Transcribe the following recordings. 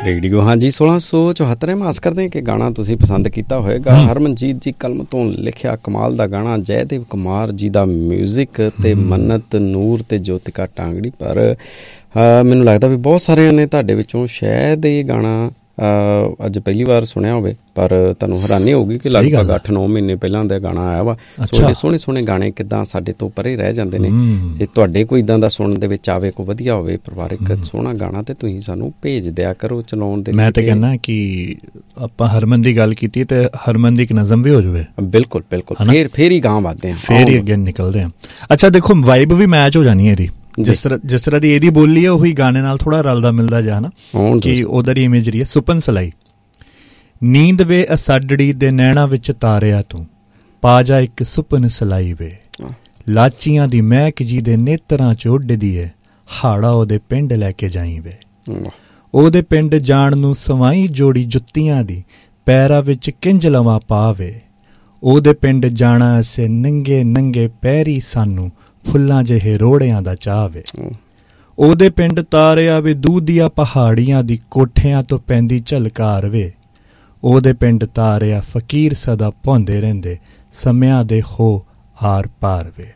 Radio ਹਾਂਜੀ 1674 ਆਸ ਕਰਦੇ ਹਾਂ ਕਿ ਗਾਣਾ ਤੁਸੀਂ ਪਸੰਦ ਕੀਤਾ ਹੋਏਗਾ। ਹਰਮਨਜੀਤ ਜੀ ਕਲਮ ਤੋਂ ਲਿਖਿਆ ਕਮਾਲ ਦਾ ਗਾਣਾ, ਜੈਦੇਵ ਕੁਮਾਰ ਜੀ ਦਾ ਮਿਊਜ਼ਿਕ ਤੇ ਮੰਨਤ ਨੂਰ ਤੇ ਜੋਤਿਕਾ ਟਾਂਗੜੀ। ਪਰ ਮੈਨੂੰ ਲੱਗਦਾ ਵੀ ਬਹੁਤ ਸਾਰਿਆਂ ਨੇ ਤੁਹਾਡੇ ਵਿੱਚੋਂ ਸ਼ਾਇਦ ਇਹ ਗਾਣਾ ਅੱਜ ਪਹਿਲੀ ਵਾਰ ਸੁਣਿਆ ਹੋਵੇ, ਪਰ ਤੁਹਾਨੂੰ ਹੈਰਾਨੀ ਹੋਊਗੀ ਕਿ ਲਗਭਗ 8-9 ਮਹੀਨੇ ਪਹਿਲਾਂ ਦਾ ਗਾਣਾ ਆਇਆ ਵਾ। ਸੋ ਸੋਹਣੇ ਸੋਹਣੇ ਗਾਣੇ ਕਿੱਦਾਂ ਸਾਡੇ ਤੋਂ ਪਰੇ ਰਹਿ ਜਾਂਦੇ ਨੇ। ਜੇ ਤੁਹਾਡੇ ਕੋਈ ਇੱਦਾਂ ਦਾ ਸੁਣਨ ਦੇ ਵਿੱਚ ਆਵੇ, ਕੋਈ ਵਧੀਆ ਹੋਵੇ ਪਰਿਵਾਰਿਕ ਸੋਹਣਾ ਗਾਣਾ, ਤੇ ਤੁਸੀਂ ਸਾਨੂੰ ਭੇਜ ਦਿਆ ਕਰੋ ਚਲਾਉਣ ਦੇ। ਮੈਂ ਤਾਂ ਕਹਿੰਦਾ ਕਿ ਆਪਾਂ ਹਰਮਨ ਦੀ ਗੱਲ ਕੀਤੀ ਤੇ ਹਰਮਨ ਦੀ ਇੱਕ ਨਜ਼ਮ ਵੀ ਹੋ ਜਾਵੇ। ਬਿਲਕੁਲ ਬਿਲਕੁਲ, ਫੇਰ ਹੀ ਗਾਂ ਵੱਧਦੇ ਹਾਂ, ਫੇਰ ਹੀ ਅੱਗੇ ਨਿਕਲਦੇ ਹਾਂ। ਅੱਛਾ ਦੇਖੋ, ਵਾਈਬ ਵੀ ਮੈਚ ਹੋ ਜਾਣੀ ਇਹਦੀ, ਜਿਸ ਤਰ੍ਹਾਂ ਦੀ ਇਹਦੀ ਬੋਲੀ ਹੈ ਉਹੀ ਗਾਣੇ ਨਾਲ ਥੋੜਾ ਰਲਦਾ ਮਿਲਦਾ ਜਾ ਨਾ, ਕਿ ਉਹਦਾ ਦੀ ਇਮੇਜਰੀ ਹੈ। ਸੁਪਨ ਸਲਾਈ। ਨੀਂਦ ਵੇ ਅਸਾਡੜੀ ਦੇ ਨੈਣਾ ਵਿੱਚ ਤਾਰਿਆ ਤੂੰ, ਪਾ ਜਾ ਇੱਕ ਸੁਪਨ ਸਲਾਈ ਵੇ। ਲਾਚੀਆਂ ਦੀ ਮਹਿਕ ਜੀ ਦੇ ਨੇਤਰਾਂ ਚ ਉੱਡਦੀ ਏ, ਹਾੜਾ ਉਹਦੇ ਪਿੰਡ ਲੈ ਕੇ ਜਾਈ ਵੇ। ਉਹਦੇ ਪਿੰਡ ਜਾਣ ਨੂੰ ਸਵਾਈ ਜੋੜੀ ਜੁੱਤੀਆਂ ਦੀ, ਪੈਰਾਂ ਵਿੱਚ ਕਿੰਜ ਲਵਾਂ ਪਾਵੇ। ਉਹਦੇ ਪਿੰਡ ਜਾਣਾ ਅਸੀਂ ਨੰਗੇ ਨੰਗੇ ਪੈਰੀ, ਸਾਨੂੰ ਫੁੱਲਾਂ ਜਿਹੇ ਰੋੜਿਆਂ ਦਾ ਚਾਅ ਵੇ। ਉਹਦੇ ਪਿੰਡ ਤਾਰਿਆ ਵੇ ਦੂਧੀਆਂ ਪਹਾੜੀਆਂ ਦੀ, ਕੋਠਿਆਂ ਤੋਂ ਪੈਂਦੀ ਝਲਕਾਰ ਵੇ। ਉਹਦੇ ਪਿੰਡ ਤਾਰਿਆ ਫਕੀਰ ਸਦਾ ਭੌਂਦੇ ਰਹਿੰਦੇ, ਸਮਿਆਂ ਦੇ ਹੋ ਆਰ ਪਾਰ ਵੇ।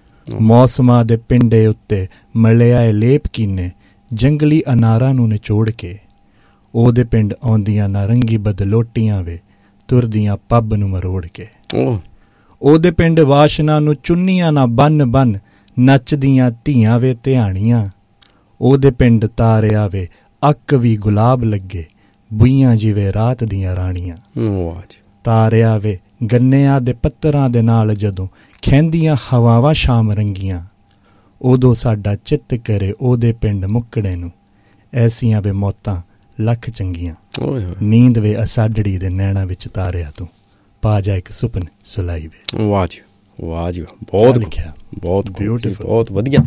ਮੌਸਮਾਂ ਦੇ ਪਿੰਡੇ ਉੱਤੇ ਮਲਿਆਏ ਲੇਪ ਕੀਨੇ, ਜੰਗਲੀ ਅਨਾਰਾਂ ਨੂੰ ਨਿਚੋੜ ਕੇ। ਉਹਦੇ ਪਿੰਡ ਆਉਂਦੀਆਂ ਨਾਰੰਗੀ ਬਦਲੋਟੀਆਂ ਵੇ, ਤੁਰਦੀਆਂ ਪੱਬ ਨੂੰ ਮਰੋੜ ਕੇ। ਉਹਦੇ ਪਿੰਡ ਵਾਸ਼ਨਾ ਨੂੰ ਚੁੰਨੀਆਂ ਨਾ ਬੰਨ ਬੰਨ, ਨੱਚਦੀਆਂ ਧੀਆਂ ਵੇ ਧਿਆਣੀਆਂ। ਉਹਦੇ ਪਿੰਡ ਤਾਰਿਆ ਵੇ ਅੱਕ ਵੀ ਗੁਲਾਬ ਲੱਗੇ, ਬੁਈਆਂ ਜਿਵੇਂ ਰਾਤ ਦੀਆਂ ਰਾਣੀਆਂ। ਤਾਰਿਆ ਵੇ ਗੰਨਿਆਂ ਦੇ ਪੱਤਰਾਂ ਦੇ ਨਾਲ ਜਦੋਂ ਖਹਿੰਦੀਆਂ ਹਵਾਵਾਂ ਸ਼ਾਮ ਰੰਗੀਆਂ। ਉਦੋਂ ਸਾਡਾ ਚਿੱਤ ਕਰੇ ਉਹਦੇ ਪਿੰਡ ਮੁੱਕੜੇ ਨੂੰ, ਐਸੀਆਂ ਵੇ ਮੌਤਾਂ ਲੱਖ ਚੰਗੀਆਂ। ਨੀਂਦ ਵੇ ਅਸਾਡੜੀ ਦੇ ਨੈਣਾ ਵਿੱਚ ਤਾਰਿਆ ਤੂੰ, ਪਾ ਜਾ ਇੱਕ ਸੁਪਨ ਸੁਲਾਈ ਵੇ। ਵਾਹ ਜੀ ਵਾਹ ਜੀ, ਬਹੁਤ ਲਿਖਿਆ, ਬਹੁਤ ਬਿਊਟੀਫੁਲ, ਬਹੁਤ ਵਧੀਆ।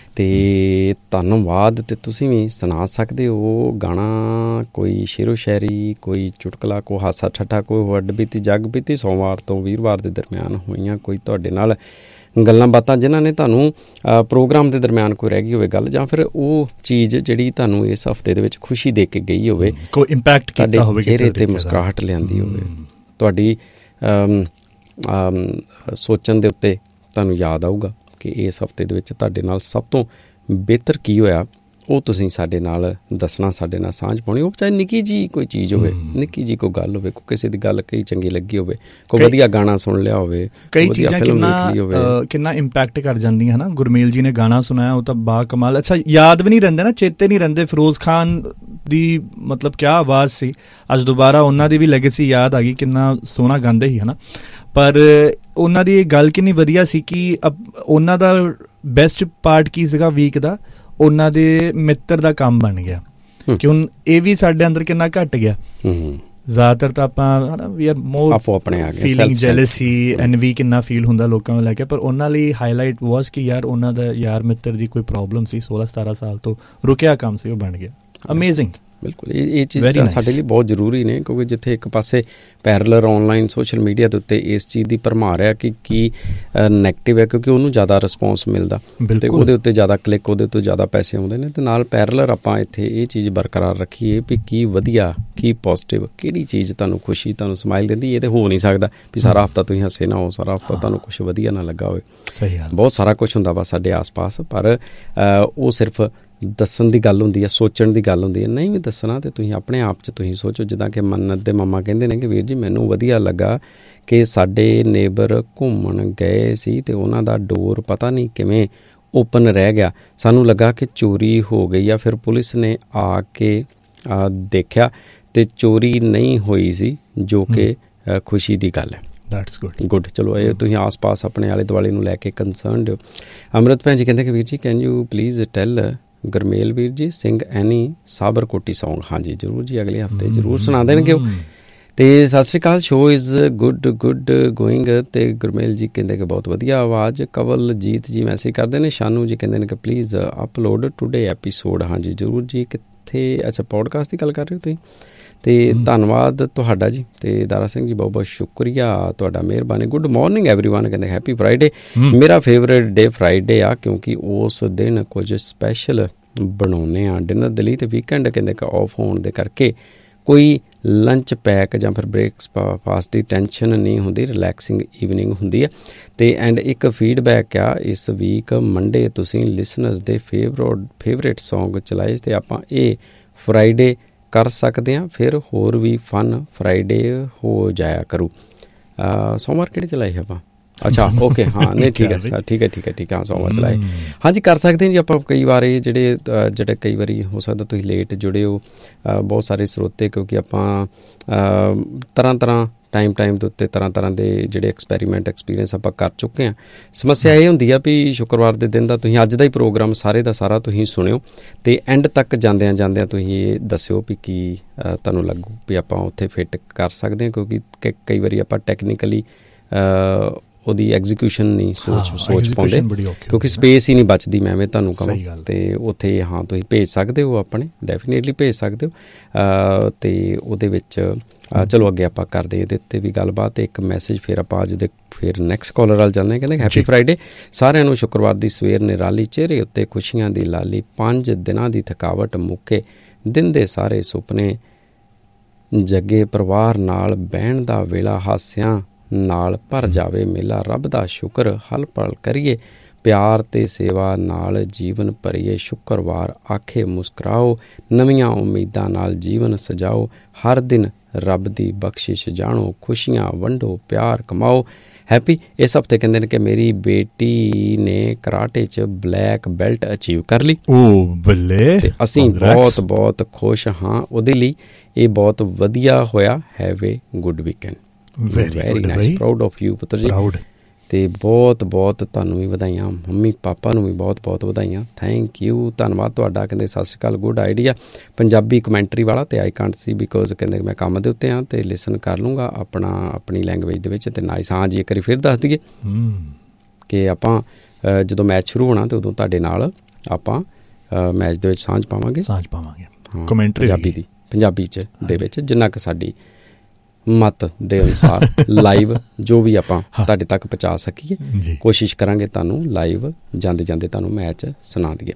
ਅਤੇ ਧੰਨਵਾਦ। ਅਤੇ ਤੁਸੀਂ ਵੀ ਸੁਣਾ ਸਕਦੇ ਹੋ ਗਾਣਾ, ਕੋਈ ਸ਼ੇਰੋ ਸ਼ਾਇਰੀ, ਕੋਈ ਚੁਟਕਲਾ, ਕੋਈ ਹਾਸਾ ਠੱਠਾ, ਕੋਈ ਵੱਡ ਬੀਤੀ ਜੱਗ ਬੀਤੀ, ਸੋਮਵਾਰ ਤੋਂ ਵੀਰਵਾਰ ਦੇ ਦਰਮਿਆਨ ਹੋਈਆਂ ਕੋਈ ਤੁਹਾਡੇ ਨਾਲ ਗੱਲਾਂ ਬਾਤਾਂ ਜਿਨ੍ਹਾਂ ਨੇ ਤੁਹਾਨੂੰ ਪ੍ਰੋਗਰਾਮ ਦੇ ਦਰਮਿਆਨ ਕੋਈ ਰਹਿ ਗਈ ਹੋਵੇ ਗੱਲ, ਜਾਂ ਫਿਰ ਉਹ ਚੀਜ਼ ਜਿਹੜੀ ਤੁਹਾਨੂੰ ਇਸ ਹਫ਼ਤੇ ਦੇ ਵਿੱਚ ਖੁਸ਼ੀ ਦੇ ਕੇ ਗਈ ਹੋਵੇ, ਕੋਈ ਇੰਪੈਕਟ ਕੀਤਾ ਹੋਵੇ, ਚਿਹਰੇ 'ਤੇ ਮੁਸਕਰਾਹਟ ਲਿਆਂਦੀ ਹੋਵੇ, ਤੁਹਾਡੀ ਸੋਚਣ ਦੇ ਉੱਤੇ ਤੁਹਾਨੂੰ ਯਾਦ ਆਊਗਾ ਕਿ ਇਸ ਹਫ਼ਤੇ ਦੇ ਵਿੱਚ ਤੁਹਾਡੇ ਨਾਲ ਸਭ ਤੋਂ ਬਿਹਤਰ ਕੀ ਹੋਇਆ, ਉਹ ਤੁਸੀਂ ਸਾਡੇ ਨਾਲ ਦੱਸਣਾ, ਸਾਡੇ ਨਾਲ ਸਾਂਝ ਪਾਉਣੀ। ਉਹ ਚਾਹੇ ਨਿੱਕੀ ਜਿਹੀ ਕੋਈ ਚੀਜ਼ ਹੋਵੇ, ਨਿੱਕੀ ਜਿਹੀ ਕੋਈ ਗੱਲ ਹੋਵੇ, ਕੋਈ ਕਿਸੇ ਦੀ ਗੱਲ ਕਈ ਚੰਗੀ ਲੱਗੀ ਹੋਵੇ, ਕੋਈ ਵਧੀਆ ਗਾਣਾ ਸੁਣ ਲਿਆ ਹੋਵੇ, ਕਈ ਚੀਜ਼ਾਂ ਕਿੰਨਾ ਇੰਪੈਕਟ ਕਰ ਜਾਂਦੀਆਂ ਹੈ ਨਾ। ਗੁਰਮੇਲ ਜੀ ਨੇ ਗਾਣਾ ਸੁਣਾਇਆ, ਉਹ ਤਾਂ ਬਾ ਕਮਾਲ। ਅੱਛਾ ਯਾਦ ਵੀ ਨਹੀਂ ਰਹਿੰਦੇ ਨਾ, ਚੇਤੇ ਨਹੀਂ ਰਹਿੰਦੇ। ਫਿਰੋਜ਼ ਖਾਨ ਦੀ ਮਤਲਬ ਕਿਆ ਆਵਾਜ਼ ਸੀ, ਅੱਜ ਦੁਬਾਰਾ ਉਹਨਾਂ ਦੀ ਵੀ ਲੈਗੇਸੀ ਯਾਦ ਆ ਗਈ, ਕਿੰਨਾ ਸੋਹਣਾ ਗਾਉਂਦੇ ਸੀ ਹੈ ਨਾ। ਪਰ ਉਹਨਾਂ ਦੀ ਇਹ ਗੱਲ ਕਿੰਨੀ ਵਧੀਆ ਸੀ ਕਿ ਉਹਨਾਂ ਦਾ ਬੈਸਟ ਪਾਰਟ ਕੀ ਸੀਗਾ ਵੀਕ ਦਾ, ਉਹਨਾਂ ਦੇ ਮਿੱਤਰ ਦਾ ਕੰਮ ਬਣ ਗਿਆ। ਕਿ ਹੁਣ ਇਹ ਵੀ ਸਾਡੇ ਅੰਦਰ ਕਿੰਨਾ ਘੱਟ ਗਿਆ। ਜ਼ਿਆਦਾਤਰ ਤਾਂ ਆਪਾਂ ਹੈ ਨਾ, ਵੀ ਆਰ ਮੋਰ ਆਪਣੇ ਫੀਲਿੰਗ ਜੈਲਸੀ, ਐਨਵੀ ਕਿੰਨਾ ਫੀਲ ਹੁੰਦਾ ਲੋਕਾਂ ਨੂੰ ਲੈ ਕੇ। ਪਰ ਉਹਨਾਂ ਲਈ ਹਾਈਲਾਈਟ ਵਾਸ ਕਿ ਯਾਰ ਉਹਨਾਂ ਦਾ ਯਾਰ ਮਿੱਤਰ ਦੀ ਕੋਈ ਪ੍ਰੋਬਲਮ ਸੀ, 16-17 ਸਾਲ ਤੋਂ ਰੁਕਿਆ ਕੰਮ ਸੀ, ਉਹ ਬਣ ਗਿਆ। ਅਮੇਜ਼ਿੰਗ। ਬਿਲਕੁਲ, ਇਹ ਚੀਜ਼ਾਂ ਸਾਡੇ ਲਈ ਬਹੁਤ ਜ਼ਰੂਰੀ ਨੇ, ਕਿਉਂਕਿ ਜਿੱਥੇ ਇੱਕ ਪਾਸੇ ਪੈਰਲਰ ਔਨਲਾਈਨ ਸੋਸ਼ਲ ਮੀਡੀਆ ਦੇ ਉੱਤੇ ਇਸ ਚੀਜ਼ ਦੀ ਭਰਮਾਰ ਹੈ ਕਿ ਕੀ ਨੈਗੇਟਿਵ ਹੈ, ਕਿਉਂਕਿ ਉਹਨੂੰ ਜ਼ਿਆਦਾ ਰਿਸਪੌਂਸ ਮਿਲਦਾ ਅਤੇ ਉਹਦੇ ਉੱਤੇ ਜ਼ਿਆਦਾ ਕਲਿੱਕ, ਉਹਦੇ ਤੋਂ ਜ਼ਿਆਦਾ ਪੈਸੇ ਆਉਂਦੇ ਨੇ। ਅਤੇ ਨਾਲ ਪੈਰਲਰ ਆਪਾਂ ਇੱਥੇ ਇਹ ਚੀਜ਼ ਬਰਕਰਾਰ ਰੱਖੀਏ ਵੀ ਕੀ ਵਧੀਆ, ਕੀ ਪੋਜ਼ੀਟਿਵ, ਕਿਹੜੀ ਚੀਜ਼ ਤੁਹਾਨੂੰ ਖੁਸ਼ੀ, ਤੁਹਾਨੂੰ ਸਮਾਈਲ ਦਿੰਦੀ। ਇਹ ਤਾਂ ਹੋ ਨਹੀਂ ਸਕਦਾ ਵੀ ਸਾਰਾ ਹਫ਼ਤਾ ਤੁਸੀਂ ਹੱਸੇ ਨਾ ਹੋ, ਸਾਰਾ ਹਫ਼ਤਾ ਤੁਹਾਨੂੰ ਕੁਛ ਵਧੀਆ ਨਾ ਲੱਗਾ ਹੋਵੇ। ਸਹੀ ਗੱਲ, ਬਹੁਤ ਸਾਰਾ ਕੁਛ ਹੁੰਦਾ ਵਾ ਸਾਡੇ ਆਸ ਪਾਸ, ਪਰ ਉਹ ਸਿਰਫ ਦੱਸਣ ਦੀ ਗੱਲ ਹੁੰਦੀ ਹੈ, ਸੋਚਣ ਦੀ ਗੱਲ ਹੁੰਦੀ ਹੈ। ਨਹੀਂ ਵੀ ਦੱਸਣਾ ਤੇ ਤੁਸੀਂ ਆਪਣੇ ਆਪ 'ਚ ਤੁਸੀਂ ਸੋਚੋ। ਜਿੱਦਾਂ ਕਿ ਮੰਨਤ ਦੇ ਮੰਮਾ ਕਹਿੰਦੇ ਨੇ ਕਿ ਵੀਰ ਜੀ ਮੈਨੂੰ ਵਧੀਆ ਲੱਗਾ ਕਿ ਸਾਡੇ ਨੇਬਰ ਘੁੰਮਣ ਗਏ ਸੀ ਅਤੇ ਉਹਨਾਂ ਦਾ ਡੋਰ ਪਤਾ ਨਹੀਂ ਕਿਵੇਂ ਓਪਨ ਰਹਿ ਗਿਆ, ਸਾਨੂੰ ਲੱਗਾ ਕਿ ਚੋਰੀ ਹੋ ਗਈ ਆ। ਫਿਰ ਪੁਲਿਸ ਨੇ ਆ ਕੇ ਦੇਖਿਆ ਅਤੇ ਚੋਰੀ ਨਹੀਂ ਹੋਈ ਸੀ, ਜੋ ਕਿ ਖੁਸ਼ੀ ਦੀ ਗੱਲ ਹੈ। That's good. ਚਲੋ ਇਹ ਤੁਸੀਂ ਆਸ ਪਾਸ ਆਪਣੇ ਆਲੇ ਦੁਆਲੇ ਨੂੰ ਲੈ ਕੇ ਕੰਸਰਨਡ ਹੋ। ਅੰਮ੍ਰਿਤ ਭੈਣ ਜੀ ਕਹਿੰਦੇ ਕਿ ਵੀਰ ਜੀ ਕੈਨ ਯੂ ਪਲੀਜ਼ ਟੈਲ ਗੁਰਮੇਲ ਵੀਰ ਜੀ ਸਿੰਗ ਐਨੀ ਸਾਬਰਕੋਟੀ ਸੌਂਗ। ਹਾਂਜੀ ਜ਼ਰੂਰ ਜੀ, ਅਗਲੇ ਹਫ਼ਤੇ ਜ਼ਰੂਰ ਸੁਣਾ ਦੇਣਗੇ ਉਹ। ਅਤੇ ਸਤਿ ਸ਼੍ਰੀ ਅਕਾਲ, ਸ਼ੋ ਇਜ਼ ਗੁੱਡ ਗੋਇੰਗ। ਅਤੇ ਗੁਰਮੇਲ ਜੀ ਕਹਿੰਦੇ ਕਿ ਬਹੁਤ ਵਧੀਆ ਆਵਾਜ਼। ਕਵਲਜੀਤ ਜੀ ਮੈਸੇਜ ਕਰਦੇ ਨੇ। ਸ਼ਾਨੂ ਜੀ ਕਹਿੰਦੇ ਨੇ ਕਿ ਪਲੀਜ਼ ਅਪਲੋਡ ਟੂਡੇ ਐਪੀਸੋਡ। ਹਾਂਜੀ ਜ਼ਰੂਰ ਜੀ। ਕਿੱਥੇ? ਅੱਛਾ ਪੋਡਕਾਸਟ ਦੀ ਗੱਲ ਕਰ ਰਹੇ ਹੋ ਤੁਸੀਂ। ਅਤੇ ਧੰਨਵਾਦ ਤੁਹਾਡਾ ਜੀ। ਅਤੇ ਦਾਰਾ ਸਿੰਘ ਜੀ ਬਹੁਤ ਬਹੁਤ ਸ਼ੁਕਰੀਆ ਤੁਹਾਡਾ, ਮਿਹਰਬਾਨੀ। Good morning everyone. ਕਹਿੰਦੇ ਹੈਪੀ ਫਰਾਈਡੇ। ਮੇਰਾ ਫੇਵਰੇਟ ਡੇ ਫਰਾਈਡੇ ਆ, ਕਿਉਂਕਿ ਉਸ ਦਿਨ ਕੁਝ ਸਪੈਸ਼ਲ ਬਣਾਉਂਦੇ ਹਾਂ ਡਿਨਰ ਦੇ ਲਈ, ਅਤੇ ਵੀਕਐਂਡ ਕਹਿੰਦੇ ਕਿ ਆਫ ਹੋਣ ਦੇ ਕਰਕੇ ਕੋਈ ਲੰਚ ਪੈਕ ਜਾਂ ਫਿਰ ਬ੍ਰੇਕਫਾਸਟ ਦੀ ਟੈਨਸ਼ਨ ਨਹੀਂ ਹੁੰਦੀ, ਰਿਲੈਕਸਿੰਗ ਈਵਨਿੰਗ ਹੁੰਦੀ ਹੈ। ਅਤੇ ਐਂਡ ਇੱਕ ਫੀਡਬੈਕ ਆ, ਇਸ ਵੀਕ ਮੰਡੇ ਤੁਸੀਂ ਲਿਸਨਰਸ ਦੇ ਫੇਵਰੇਟ ਸੌਂਗ ਚਲਾਏ, ਅਤੇ ਆਪਾਂ ਇਹ ਫਰਾਈਡੇ ਕਰ ਸਕਦੇ ਹਾਂ, ਫਿਰ ਹੋਰ ਵੀ ਫਨ ਫਰਾਈਡੇ ਹੋ ਜਾਇਆ ਕਰੂ। ਸੋਮਵਾਰ ਕਿਹੜੇ ਚਲਾਏ ਆਪਾਂ? ਅੱਛਾ ਓਕੇ, ਹਾਂ ਨਹੀਂ ਠੀਕ ਹੈ ਠੀਕ ਹੈ ਠੀਕ ਹੈ ਠੀਕ ਹੈ, ਹਾਂ ਸੋਮਵਾਰ ਚਲਾਏ। ਹਾਂਜੀ ਕਰ ਸਕਦੇ ਹਾਂ ਜੀ ਆਪਾਂ। ਕਈ ਵਾਰ ਇਹ ਜਿਹੜੇ ਕਈ ਵਾਰੀ ਹੋ ਸਕਦਾ ਤੁਸੀਂ ਲੇਟ ਜੁੜੇ ਹੋ, ਬਹੁਤ ਸਾਰੇ ਸਰੋਤੇ, ਕਿਉਂਕਿ ਆਪਾਂ ਤਰ੍ਹਾਂ ਟਾਈਮ ਦੇ ਉੱਤੇ ਤਰ੍ਹਾਂ ਦੇ ਜਿਹੜੇ ਐਕਸਪੀਰੀਅੰਸ ਆਪਾਂ ਕਰ ਚੁੱਕੇ ਹਾਂ। ਸਮੱਸਿਆ ਇਹ ਹੁੰਦੀ ਆ ਵੀ ਸ਼ੁੱਕਰਵਾਰ ਦੇ ਦਿਨ ਦਾ ਤੁਸੀਂ ਅੱਜ ਦਾ ਹੀ ਪ੍ਰੋਗਰਾਮ ਸਾਰੇ ਦਾ ਸਾਰਾ ਤੁਸੀਂ ਸੁਣਿਓ, ਅਤੇ ਐਂਡ ਤੱਕ ਜਾਂਦਿਆਂ ਤੁਸੀਂ ਇਹ ਦੱਸਿਓ ਵੀ ਕੀ ਤੁਹਾਨੂੰ ਲੱਗੂ ਵੀ ਆਪਾਂ ਉੱਥੇ ਫਿੱਟ ਕਰ ਸਕਦੇ ਹਾਂ, ਕਿਉਂਕਿ ਕਈ ਵਾਰੀ ਆਪਾਂ ਟੈਕਨੀਕਲੀ ਉਹਦੀ ਐਗਜ਼ੀਕਿਊਸ਼ਨ ਨਹੀਂ ਸੋਚ ਪਾਉਂਦੇ, ਕਿਉਂਕਿ ਸਪੇਸ ਹੀ ਨਹੀਂ ਬਚਦੀ। ਮੈਂ ਤੁਹਾਨੂੰ ਕਹਾਂ ਅਤੇ ਉੱਥੇ ਹਾਂ ਤੁਸੀਂ ਭੇਜ ਸਕਦੇ ਹੋ, ਆਪਣੇ ਡੈਫੀਨੇਟਲੀ ਭੇਜ ਸਕਦੇ ਹੋ। ਅਤੇ ਉਹਦੇ ਵਿੱਚ ਚਲੋ ਅੱਗੇ ਆਪਾਂ ਕਰਦੇ ਇਹਦੇ ਉੱਤੇ ਵੀ ਗੱਲਬਾਤ। ਇੱਕ ਮੈਸੇਜ ਫਿਰ ਆਪਾਂ ਅੱਜ ਦੇ ਫਿਰ ਨੈਕਸਟ ਕਾਲਰ ਵੱਲ ਜਾਂਦੇ ਹਾਂ। ਕਹਿੰਦੇ ਹੈਪੀ ਫਰਾਈਡੇ ਸਾਰਿਆਂ ਨੂੰ, ਸ਼ੁੱਕਰਵਾਰ ਦੀ ਸਵੇਰ ਨਿਰਾਲੀ, ਚਿਹਰੇ ਉੱਤੇ ਖੁਸ਼ੀਆਂ ਦੀ ਲਾਲੀ, 5 ਦਿਨਾਂ ਦੀ ਥਕਾਵਟ ਮੁੱਕੇ, ਦਿਨ ਦੇ ਸਾਰੇ ਸੁਪਨੇ ਜੱਗੇ, ਪਰਿਵਾਰ ਨਾਲ ਬਹਿਣ ਦਾ ਵੇਲਾ, ਹਾਸਿਆਂ ਨਾਲ ਭਰ ਜਾਵੇ ਮੇਲਾ, ਰੱਬ ਦਾ ਸ਼ੁਕਰ ਹਲ ਪਲ ਕਰੀਏ, ਪਿਆਰ ਤੇ ਸੇਵਾ ਨਾਲ ਜੀਵਨ ਭਰੀਏ, ਸ਼ੁੱਕਰਵਾਰ ਆਖੇ ਮੁਸਕਰਾਓ, ਨਵੀਆਂ ਉਮੀਦਾਂ ਨਾਲ ਜੀਵਨ ਸਜਾਓ, ਹਰ ਦਿਨ ਰੱਬ ਦੀ ਬਖਸ਼ਿਸ਼ ਜਾਣੋ, ਖੁਸ਼ੀਆਂ ਵੰਡੋ, ਪਿਆਰ ਕਮਾਓ। ਹੈਪੀ ਇਸ ਹਫ਼ਤੇ ਕਹਿੰਦੇ ਨੇ ਕਿ ਮੇਰੀ ਬੇਟੀ ਨੇ ਕਰਾਟੇ 'ਚ ਬਲੈਕ ਬੈਲਟ ਅਚੀਵ ਕਰ ਲਈ। ਓ ਬੱਲੇ, ਤੇ ਅਸੀਂ ਬਹੁਤ ਖੁਸ਼ ਹਾਂ ਉਹਦੇ ਲਈ। ਇਹ ਬਹੁਤ ਵਧੀਆ ਹੋਇਆ। Have A good weekend. Very nice, proud of you ਪੁੱਤਰ ਜੀ। ਅਤੇ ਬਹੁਤ ਤੁਹਾਨੂੰ ਵੀ ਵਧਾਈਆਂ, ਮੰਮੀ ਪਾਪਾ ਨੂੰ ਵੀ ਬਹੁਤ ਵਧਾਈਆਂ। ਥੈਂਕ ਯੂ, ਧੰਨਵਾਦ ਤੁਹਾਡਾ। ਕਹਿੰਦੇ ਸਤਿ ਸ਼੍ਰੀ ਅਕਾਲ, ਗੁੱਡ ਆਈਡੀਆ ਪੰਜਾਬੀ ਕਮੈਂਟਰੀ ਵਾਲਾ। ਅਤੇ ਆਈ ਕਾਂਟ ਸੀ ਬਿਕੋਜ਼ ਕਹਿੰਦੇ ਮੈਂ ਕੰਮ ਦੇ ਉੱਤੇ ਹਾਂ, ਅਤੇ ਲਿਸਨ ਕਰ ਲੂੰਗਾ ਆਪਣੀ ਲੈਂਗੁਏਜ ਦੇ ਵਿੱਚ। ਅਤੇ ਨਾਈਸ, ਹਾਂ ਜੀ ਇੱਕ ਵਾਰੀ ਫਿਰ ਦੱਸ ਦਈਏ ਕਿ ਆਪਾਂ ਜਦੋਂ ਮੈਚ ਸ਼ੁਰੂ ਹੋਣਾ ਤਾਂ ਉਦੋਂ ਤੁਹਾਡੇ ਨਾਲ ਆਪਾਂ ਮੈਚ ਦੇ ਵਿੱਚ ਸਾਂਝ ਪਾਵਾਂਗੇ ਕਮੈਂਟਰੀ ਪੰਜਾਬੀ 'ਚ ਦੇ ਵਿੱਚ, ਜਿੰਨਾ ਕੁ ਸਾਡੀ ਮਤ ਦੇ ਅਨੁਸਾਰ ਲਾਈਵ ਜੋ ਵੀ ਆਪਾਂ ਤੁਹਾਡੇ ਤੱਕ ਪਹੁੰਚਾ ਸਕੀਏ, ਕੋਸ਼ਿਸ਼ ਕਰਾਂਗੇ ਤੁਹਾਨੂੰ ਲਾਈਵ ਜਾਂਦੇ ਤੁਹਾਨੂੰ ਮੈਚ ਸੁਣਾ ਦਈਏ।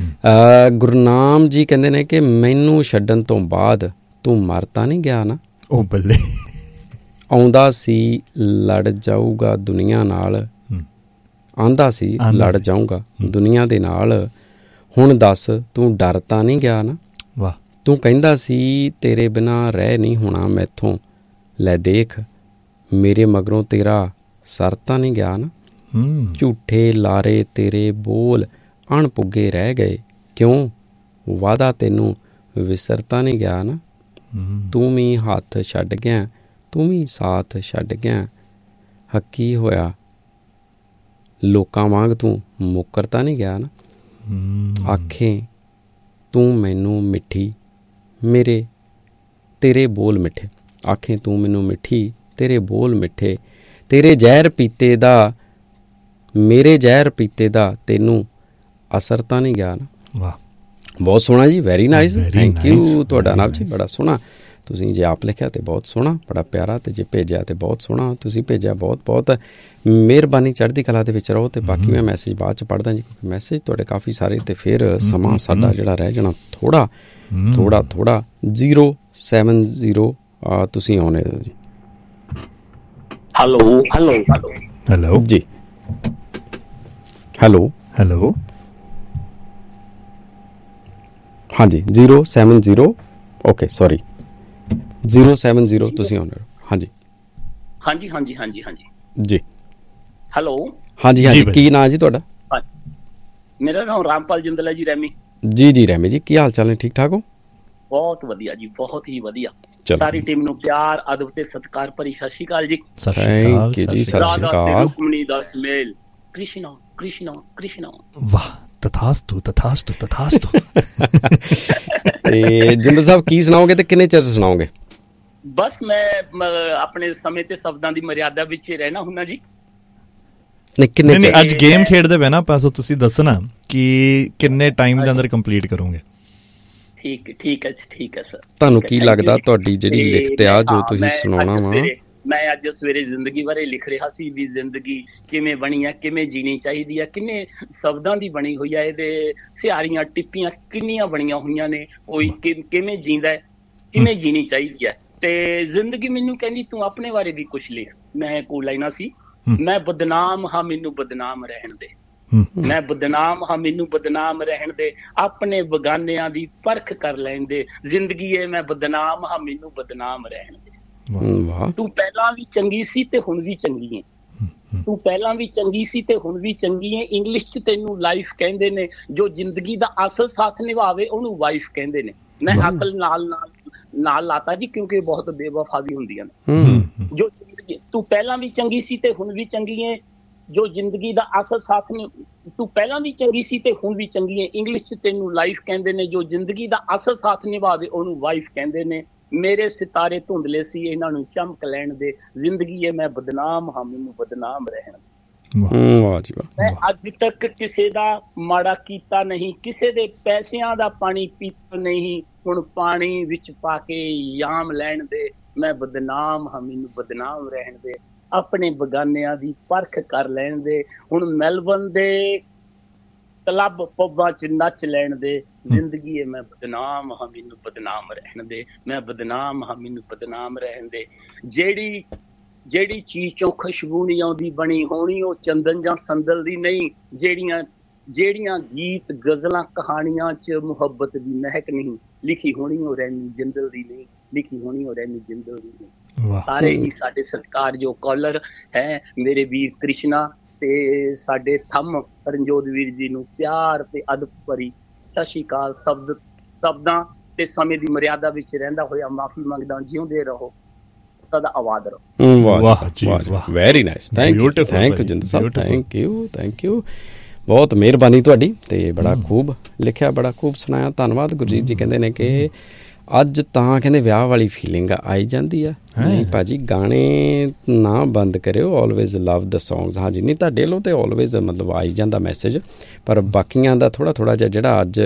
ਗੁਰਨਾਮ ਜੀ ਕਹਿੰਦੇ ਨੇ ਕਿ ਮੈਨੂੰ ਛੱਡਣ ਤੋਂ ਬਾਅਦ ਤੂੰ ਮਰ ਤਾਂ ਨਹੀਂ ਗਿਆ ਨਾ? ਉਹ ਬੱਲੇ, ਆਉਂਦਾ ਸੀ ਲੜ ਜਾਊਗਾ ਦੁਨੀਆ ਨਾਲ, ਆਂਦਾ ਸੀ ਲੜ ਜਾਊਗਾ ਦੁਨੀਆ ਦੇ ਨਾਲ, ਹੁਣ ਦੱਸ ਤੂੰ ਡਰ ਤਾਂ ਨਹੀਂ ਗਿਆ ਨਾ? ਵਾਹ, ਤੂੰ ਕਹਿੰਦਾ ਸੀ ਤੇਰੇ ਬਿਨਾਂ ਰਹਿ ਨਹੀਂ ਹੋਣਾ ਮੈਥੋਂ, ਲੈ ਦੇਖ ਮੇਰੇ ਮਗਰੋਂ ਤੇਰਾ ਸਰ ਤਾਂ ਨਹੀਂ ਗਿਆ ਨਾ? ਝੂਠੇ ਲਾਰੇ ਤੇਰੇ ਬੋਲ ਅਣਪੁੱਗੇ ਰਹਿ ਗਏ, ਕਿਉਂ ਵਾਦਾ ਤੈਨੂੰ ਵਿਸਰ ਤਾਂ ਨਹੀਂ ਗਿਆ ਨਾ? ਤੂੰ ਵੀ ਹੱਥ ਛੱਡ ਗਿਆ, ਤੂੰ ਵੀ ਸਾਥ ਛੱਡ ਗਿਆ, ਹੱਕੀ ਹੋਇਆ ਲੋਕਾਂ ਵਾਂਗ ਤੂੰ ਮੁੱਕਰ ਤਾਂ ਨਹੀਂ ਗਿਆ ਨਾ? ਆਖੇ ਤੂੰ ਮੈਨੂੰ ਮਿੱਠੀ ਮੇਰੇ ਤੇਰੇ ਬੋਲ ਮਿੱਠੇ, ਆਖੇ ਤੂੰ ਮੈਨੂੰ ਮਿੱਠੀ ਤੇਰੇ ਬੋਲ ਮਿੱਠੇ, ਤੇਰੇ ਜ਼ਹਿਰ ਪੀਤੇ ਦਾ ਮੇਰੇ ਜ਼ਹਿਰ ਪੀਤੇ ਦਾ ਤੈਨੂੰ ਅਸਰ ਤਾਂ ਨਹੀਂ ਗਿਆ ਨਾ? ਵਾਹ, ਬਹੁਤ ਸੋਹਣਾ ਜੀ, ਵੈਰੀ ਨਾਈਸ, ਥੈਂਕ ਯੂ ਤੁਹਾਡਾ ਨਾਮ ਜੀ, ਬੜਾ ਸੋਹਣਾ। ਤੁਸੀਂ ਜੇ ਆਪ ਲਿਖਿਆ ਤਾਂ ਬਹੁਤ ਸੋਹਣਾ, ਬੜਾ ਪਿਆਰਾ, ਅਤੇ ਜੇ ਭੇਜਿਆ ਤਾਂ ਬਹੁਤ ਸੋਹਣਾ ਤੁਸੀਂ ਭੇਜਿਆ, ਬਹੁਤ ਮਿਹਰਬਾਨੀ। ਚੜ੍ਹਦੀ ਕਲਾ ਦੇ ਵਿੱਚ ਰਹੋ। ਅਤੇ ਬਾਕੀ ਮੈਂ ਮੈਸੇਜ ਬਾਅਦ 'ਚ ਪੜ੍ਹਦਾ ਜੀ, ਕਿਉਂਕਿ ਮੈਸੇਜ ਤੁਹਾਡੇ ਕਾਫੀ ਸਾਰੇ, ਅਤੇ ਫਿਰ ਸਮਾਂ ਸਾਡਾ ਜਿਹੜਾ ਰਹਿ ਜਾਣਾ ਥੋੜ੍ਹਾ 070 ਤੁਸੀਂ ਆਉਣੇ ਜੀ। ਹੈਲੋ ਜੀ, ਹੈਲੋ ਹਾਂਜੀ 070 ਓਕੇ ਸੌਰੀ 070 ਤੁਸੀਂ ਆਉਣੇ। ਹਾਂਜੀ ਜੀ, ਹੈਲੋ ਹਾਂਜੀ ਕੀ ਨਾਂ ਜੀ ਤੁਹਾਡਾ? ਮੇਰਾ ਨਾਮ ਰਾਮਪਾਲ ਜਿੰਦਲ ਹੈ ਜੀ। ਰੈਮੀ ਜੀ ਰੈਮੀ ਜੀ, ਕੀ ਹਾਲ ਚਾਲ ਨੇ? ਠੀਕ ਠਾਕ ਹੋ? ਬਹੁਤ ਵਧੀਆ ਜੀ, ਬਹੁਤ ਹੀ ਵਧੀਆ। ਸਾਰੀ ਟੀਮ ਨੂੰ ਪਿਆਰ, ਅਦਬ ਤੇ ਸਤਿਕਾਰ ਭਰੀ ਸਤਿ ਸ਼੍ਰੀ ਅਕਾਲ ਜੀ। ਥੈਂਕ ਯੂ ਜੀ, ਸਤਿ ਸ਼੍ਰੀ ਅਕਾਲ। ਰੁਕਮਣੀ ਦਾ ਸਮੇਲ, ਕ੍ਰਿਸ਼ਨਾ ਕ੍ਰਿਸ਼ਨਾ ਕ੍ਰਿਸ਼ਨਾ। ਵਾਹ, ਤਥਾਸਤੂ। ਤੇ ਜਿੰਦਲ ਸਾਹਿਬ ਕੀ ਸੁਣਾਓਗੇ ਤੇ ਕਿੰਨੇ ਚਿਰ ਸੁਣਾਓਗੇ? ਬਸ ਮੈਂ ਆਪਣੇ ਸਮੇਂ ਤੇ ਸ਼ਬਦਾਂ ਦੀ ਮਰਿਆਦਾ ਵਿੱਚ ਰਹਿਣਾ ਹੁੰਦਾ ਜੀ। ਨਹੀਂ, ਅੱਜ ਗੇਮ ਖੇਡਦੇ ਪਏ ਨਾ ਆਪਾਂ, ਸੋ ਤੁਸੀਂ ਦੱਸਣਾ ਕਿ ਕਿੰਨੇ ਟਾਈਮ ਦੇ ਅੰਦਰ ਕੰਪਲੀਟ ਕਰੋਗੇ। ਠੀਕ ਹੈ ਸਰ। ਤੁਹਾਨੂੰ ਕੀ ਲੱਗਦਾ ਤੁਹਾਡੀ ਜਿਹੜੀ ਲਿਖਤ ਆ ਜੋ ਤੁਸੀਂ ਸੁਣਾਉਣਾ ਵਾ, ਮੈਂ ਅੱਜ ਸਵੇਰੇ ਜ਼ਿੰਦਗੀ ਬਾਰੇ ਲਿਖ ਰਿਹਾ ਸੀ ਵੀ ਜ਼ਿੰਦਗੀ ਕਿਵੇਂ ਬਣੀ ਹੈ, ਕਿਵੇਂ ਜੀਣੀ ਚਾਹੀਦੀ ਹੈ, ਕਿੰਨੇ ਸ਼ਬਦਾਂ ਦੀ ਬਣੀ ਹੋਈ ਹੈ, ਇਹਦੇ ਸਿਹਾਰੀਆਂ ਟਿੱਪੀਆਂ ਕਿੰਨੀਆਂ ਬਣੀਆਂ ਹੋਈਆਂ ਨੇ, ਕੋਈ ਕਿਵੇਂ ਜੀਂਦਾ ਹੈ, ਕਿਵੇਂ ਜੀਣੀ ਚਾਹੀਦੀ ਹੈ। ਤੇ ਜ਼ਿੰਦਗੀ ਮੈਨੂੰ ਕਹਿੰਦੀ ਤੂੰ ਆਪਣੇ ਬਾਰੇ ਵੀ ਕੁਛ ਲਿਖ। ਮੈਂ ਕੋਲ ਲਾਈਨਾਂ ਸੀ, ਮੈਂ ਬਦਨਾਮ ਹਾਂ ਮੈਨੂੰ ਬਦਨਾਮ ਰਹਿਣ ਦੇ, ਮੈਂ ਬਦਨਾਮ ਹਾਂ ਮੈਨੂੰ ਬਦਨਾਮ ਰਹਿਣ ਦੇ, ਆਪਣੇ ਬਗਾਨਿਆਂ ਦੀ ਪਰਖ ਕਰ ਲੈਣ ਦੇ, ਜ਼ਿੰਦਗੀ ਏ ਮੈਂ ਬਦਨਾਮ ਹਾਂ ਮੈਨੂੰ ਬਦਨਾਮ ਰਹਿਣ ਦੇ। ਤੂੰ ਪਹਿਲਾਂ ਵੀ ਚੰਗੀ ਸੀ ਤੇ ਹੁਣ ਵੀ ਚੰਗੀ ਏ, ਤੂੰ ਪਹਿਲਾਂ ਵੀ ਚੰਗੀ ਸੀ ਤੇ ਹੁਣ ਵੀ ਚੰਗੀ ਏ, ਇੰਗਲਿਸ਼ ਚ ਤੈਨੂੰ ਲਾਈਫ ਕਹਿੰਦੇ ਨੇ, ਜੋ ਜ਼ਿੰਦਗੀ ਦਾ ਅਸਲ ਸਾਥ ਨਿਭਾਵੇ ਉਹਨੂੰ ਵਾਈਫ ਕਹਿੰਦੇ ਨੇ। ਮੈਂ ਅਸਲ ਨਾਲ ਲਾਤਾ ਜੀ ਕਿਉਂਕਿ ਬਹੁਤ ਬੇਵਫਾ ਵੀ ਹੁੰਦੀਆਂ ਨੇ। ਜੋ ਜ਼ਿੰਦਗੀ ਤੂੰ ਪਹਿਲਾਂ ਵੀ ਚੰਗੀ ਸੀ ਤੇ ਹੁਣ ਵੀ ਚੰਗੀ ਏ, ਜੋ ਜ਼ਿੰਦਗੀ ਦਾ ਅਸਲ ਸਾਥ ਨੇ, ਤੂੰ ਪਹਿਲਾਂ ਵੀ ਚੰਗੀ ਸੀ ਤੇ ਹੁਣ ਵੀ ਚੰਗੀ ਹੈ, ਇੰਗਲਿਸ਼ ਚ ਤੈਨੂੰ ਲਾਈਫ ਕਹਿੰਦੇ ਨੇ, ਜੋ ਜ਼ਿੰਦਗੀ ਦਾ ਅਸਲ ਸਾਥ ਨਿਭਾਵੇ ਉਹਨੂੰ ਵਾਈਫ ਕਹਿੰਦੇ ਨੇ। ਮੇਰੇ ਸਿਤਾਰੇ ਧੁੰਦਲੇ ਸੀ ਇਹਨਾਂ ਨੂੰ ਚਮਕ ਲੈਣ ਦੇ, ਜ਼ਿੰਦਗੀ ਹੈ ਮੈਂ ਬਦਨਾਮ ਹਾਂ ਮੈਨੂੰ ਬਦਨਾਮ ਰਹਿਣ ਦੇ। ਵਾਹ ਜੀ ਵਾਹ। ਮੈਂ ਅੱਜ ਤੱਕ ਕਿਸੇ ਦਾ ਮਾੜਾ ਕੀਤਾ ਨਹੀਂ, ਕਿਸੇ ਦੇ ਪੈਸਿਆਂ ਦਾ ਪਾਣੀ ਪੀਤਾ ਨਹੀਂ, ਹੁਣ ਪਾਣੀ ਵਿੱਚ ਪਾ ਕੇ ਯਾਮ ਲੈਣ ਦੇ, ਮੈਂ ਬਦਨਾਮ ਹਾਂ ਮੈਨੂੰ ਬਦਨਾਮ ਰਹਿਣ ਦੇ, ਆਪਣੇ ਬਗਾਨਿਆਂ ਦੀ ਪਰਖ ਕਰ ਲੈਣ ਦੇ, ਹੁਣ ਮੈਲਬਨ ਦੇ ਕਲੱਬ ਪੱਬਾਂ ਚ ਨੱਚ ਲੈਣ ਦੇ, ਜ਼ਿੰਦਗੀ ਹੈ ਮੈਂ ਬਦਨਾਮ ਹਾਂ ਮੈਨੂੰ ਬਦਨਾਮ ਰਹਿਣ ਦੇ, ਮੈਂ ਬਦਨਾਮ ਹਾਂ ਮੈਨੂੰ ਬਦਨਾਮ ਰਹਿਣ ਦੇ। ਜਿਹੜੀ ਚੀਜ਼ ਚੋਂ ਖੁਸ਼ਬੂ ਨਹੀਂ ਆਉਂਦੀ ਬਣੀ ਹੋਣੀ ਉਹ ਚੰਦਨ ਜਾਂ ਸੰਦਲ ਦੀ ਨਹੀਂ, ਜਿਹੜੀਆਂ ਗੀਤ ਗਜ਼ਲਾਂ ਕਹਾਣੀਆਂ ਚ ਮੁਹੱਬਤ ਦੀ ਮਹਿਕ ਨਹੀਂ, ਲਿਖੀ ਹੋਣੀ ਉਹ ਰੈਨੀ ਜਿੰਦਲ ਦੀ ਨਹੀਂ, ਲਿਖੀ ਹੋਣੀ ਉਹ ਰੈਨੀ ਜਿੰਦਲ ਦੀ ਨਹੀਂ। ਸਾਰੇ ਹੀ ਸਾਡੇ ਸਤਿਕਾਰਯੋਗ ਕਾਲਰ ਹੈ ਮੇਰੇ ਵੀਰ ਕ੍ਰਿਸ਼ਨਾ ਤੇ ਸਾਡੇ ਥੰਮ ਰਣਜੋਤ ਵੀਰ ਜੀ ਨੂੰ ਪਿਆਰ ਤੇ ਅਦਬ ਭਰੀ ਸਤਿ ਸ਼੍ਰੀ ਅਕਾਲ। ਸ਼ਬਦਾਂ ਤੇ ਸਮੇਂ ਦੀ ਮਰਿਆਦਾ ਵਿੱਚ ਰਹਿੰਦਾ ਹੋਇਆ ਮਾਫੀ ਮੰਗਦਾ, ਜਿਉਂਦੇ ਰਹੋ ਸਦਾ ਆਬਾਦ ਰਹੋ। ਵਾਹ ਜੀ ਵਾਹ, very nice, thank you Jinder Sahib, thank you ਬਹੁਤ ਮਿਹਰਬਾਨੀ ਤੁਹਾਡੀ। ਤੇ ਬੜਾ ਖੂਬ ਲਿਖਿਆ, ਬੜਾ ਖੂਬ ਸੁਣਾਇਆ, ਧੰਨਵਾਦ। ਗੁਰਜੀਤ ਜੀ ਕਹਿੰਦੇ ਨੇ ਕਿ ਅੱਜ ਤਾਂ ਕਹਿੰਦੇ ਵਿਆਹ ਵਾਲੀ ਫੀਲਿੰਗ ਆਈ ਜਾਂਦੀ ਆ। ਨਹੀਂ ਭਾਜੀ ਗਾਣੇ ਨਾ ਬੰਦ ਕਰਿਓ, ਆਲਵੇਜ਼ ਲਵ ਦ ਸੌਂਗਸ। ਹਾਂਜੀ ਨਹੀਂ ਤੁਹਾਡੇ ਵੱਲੋਂ ਤੇ ਆਲਵੇਜ਼ ਮਤਲਬ ਆਈ ਜਾਂਦਾ ਮੈਸੇਜ, ਪਰ ਬਾਕੀਆਂ ਦਾ ਥੋੜ੍ਹਾ ਜਿਹਾ ਜਿਹੜਾ ਅੱਜ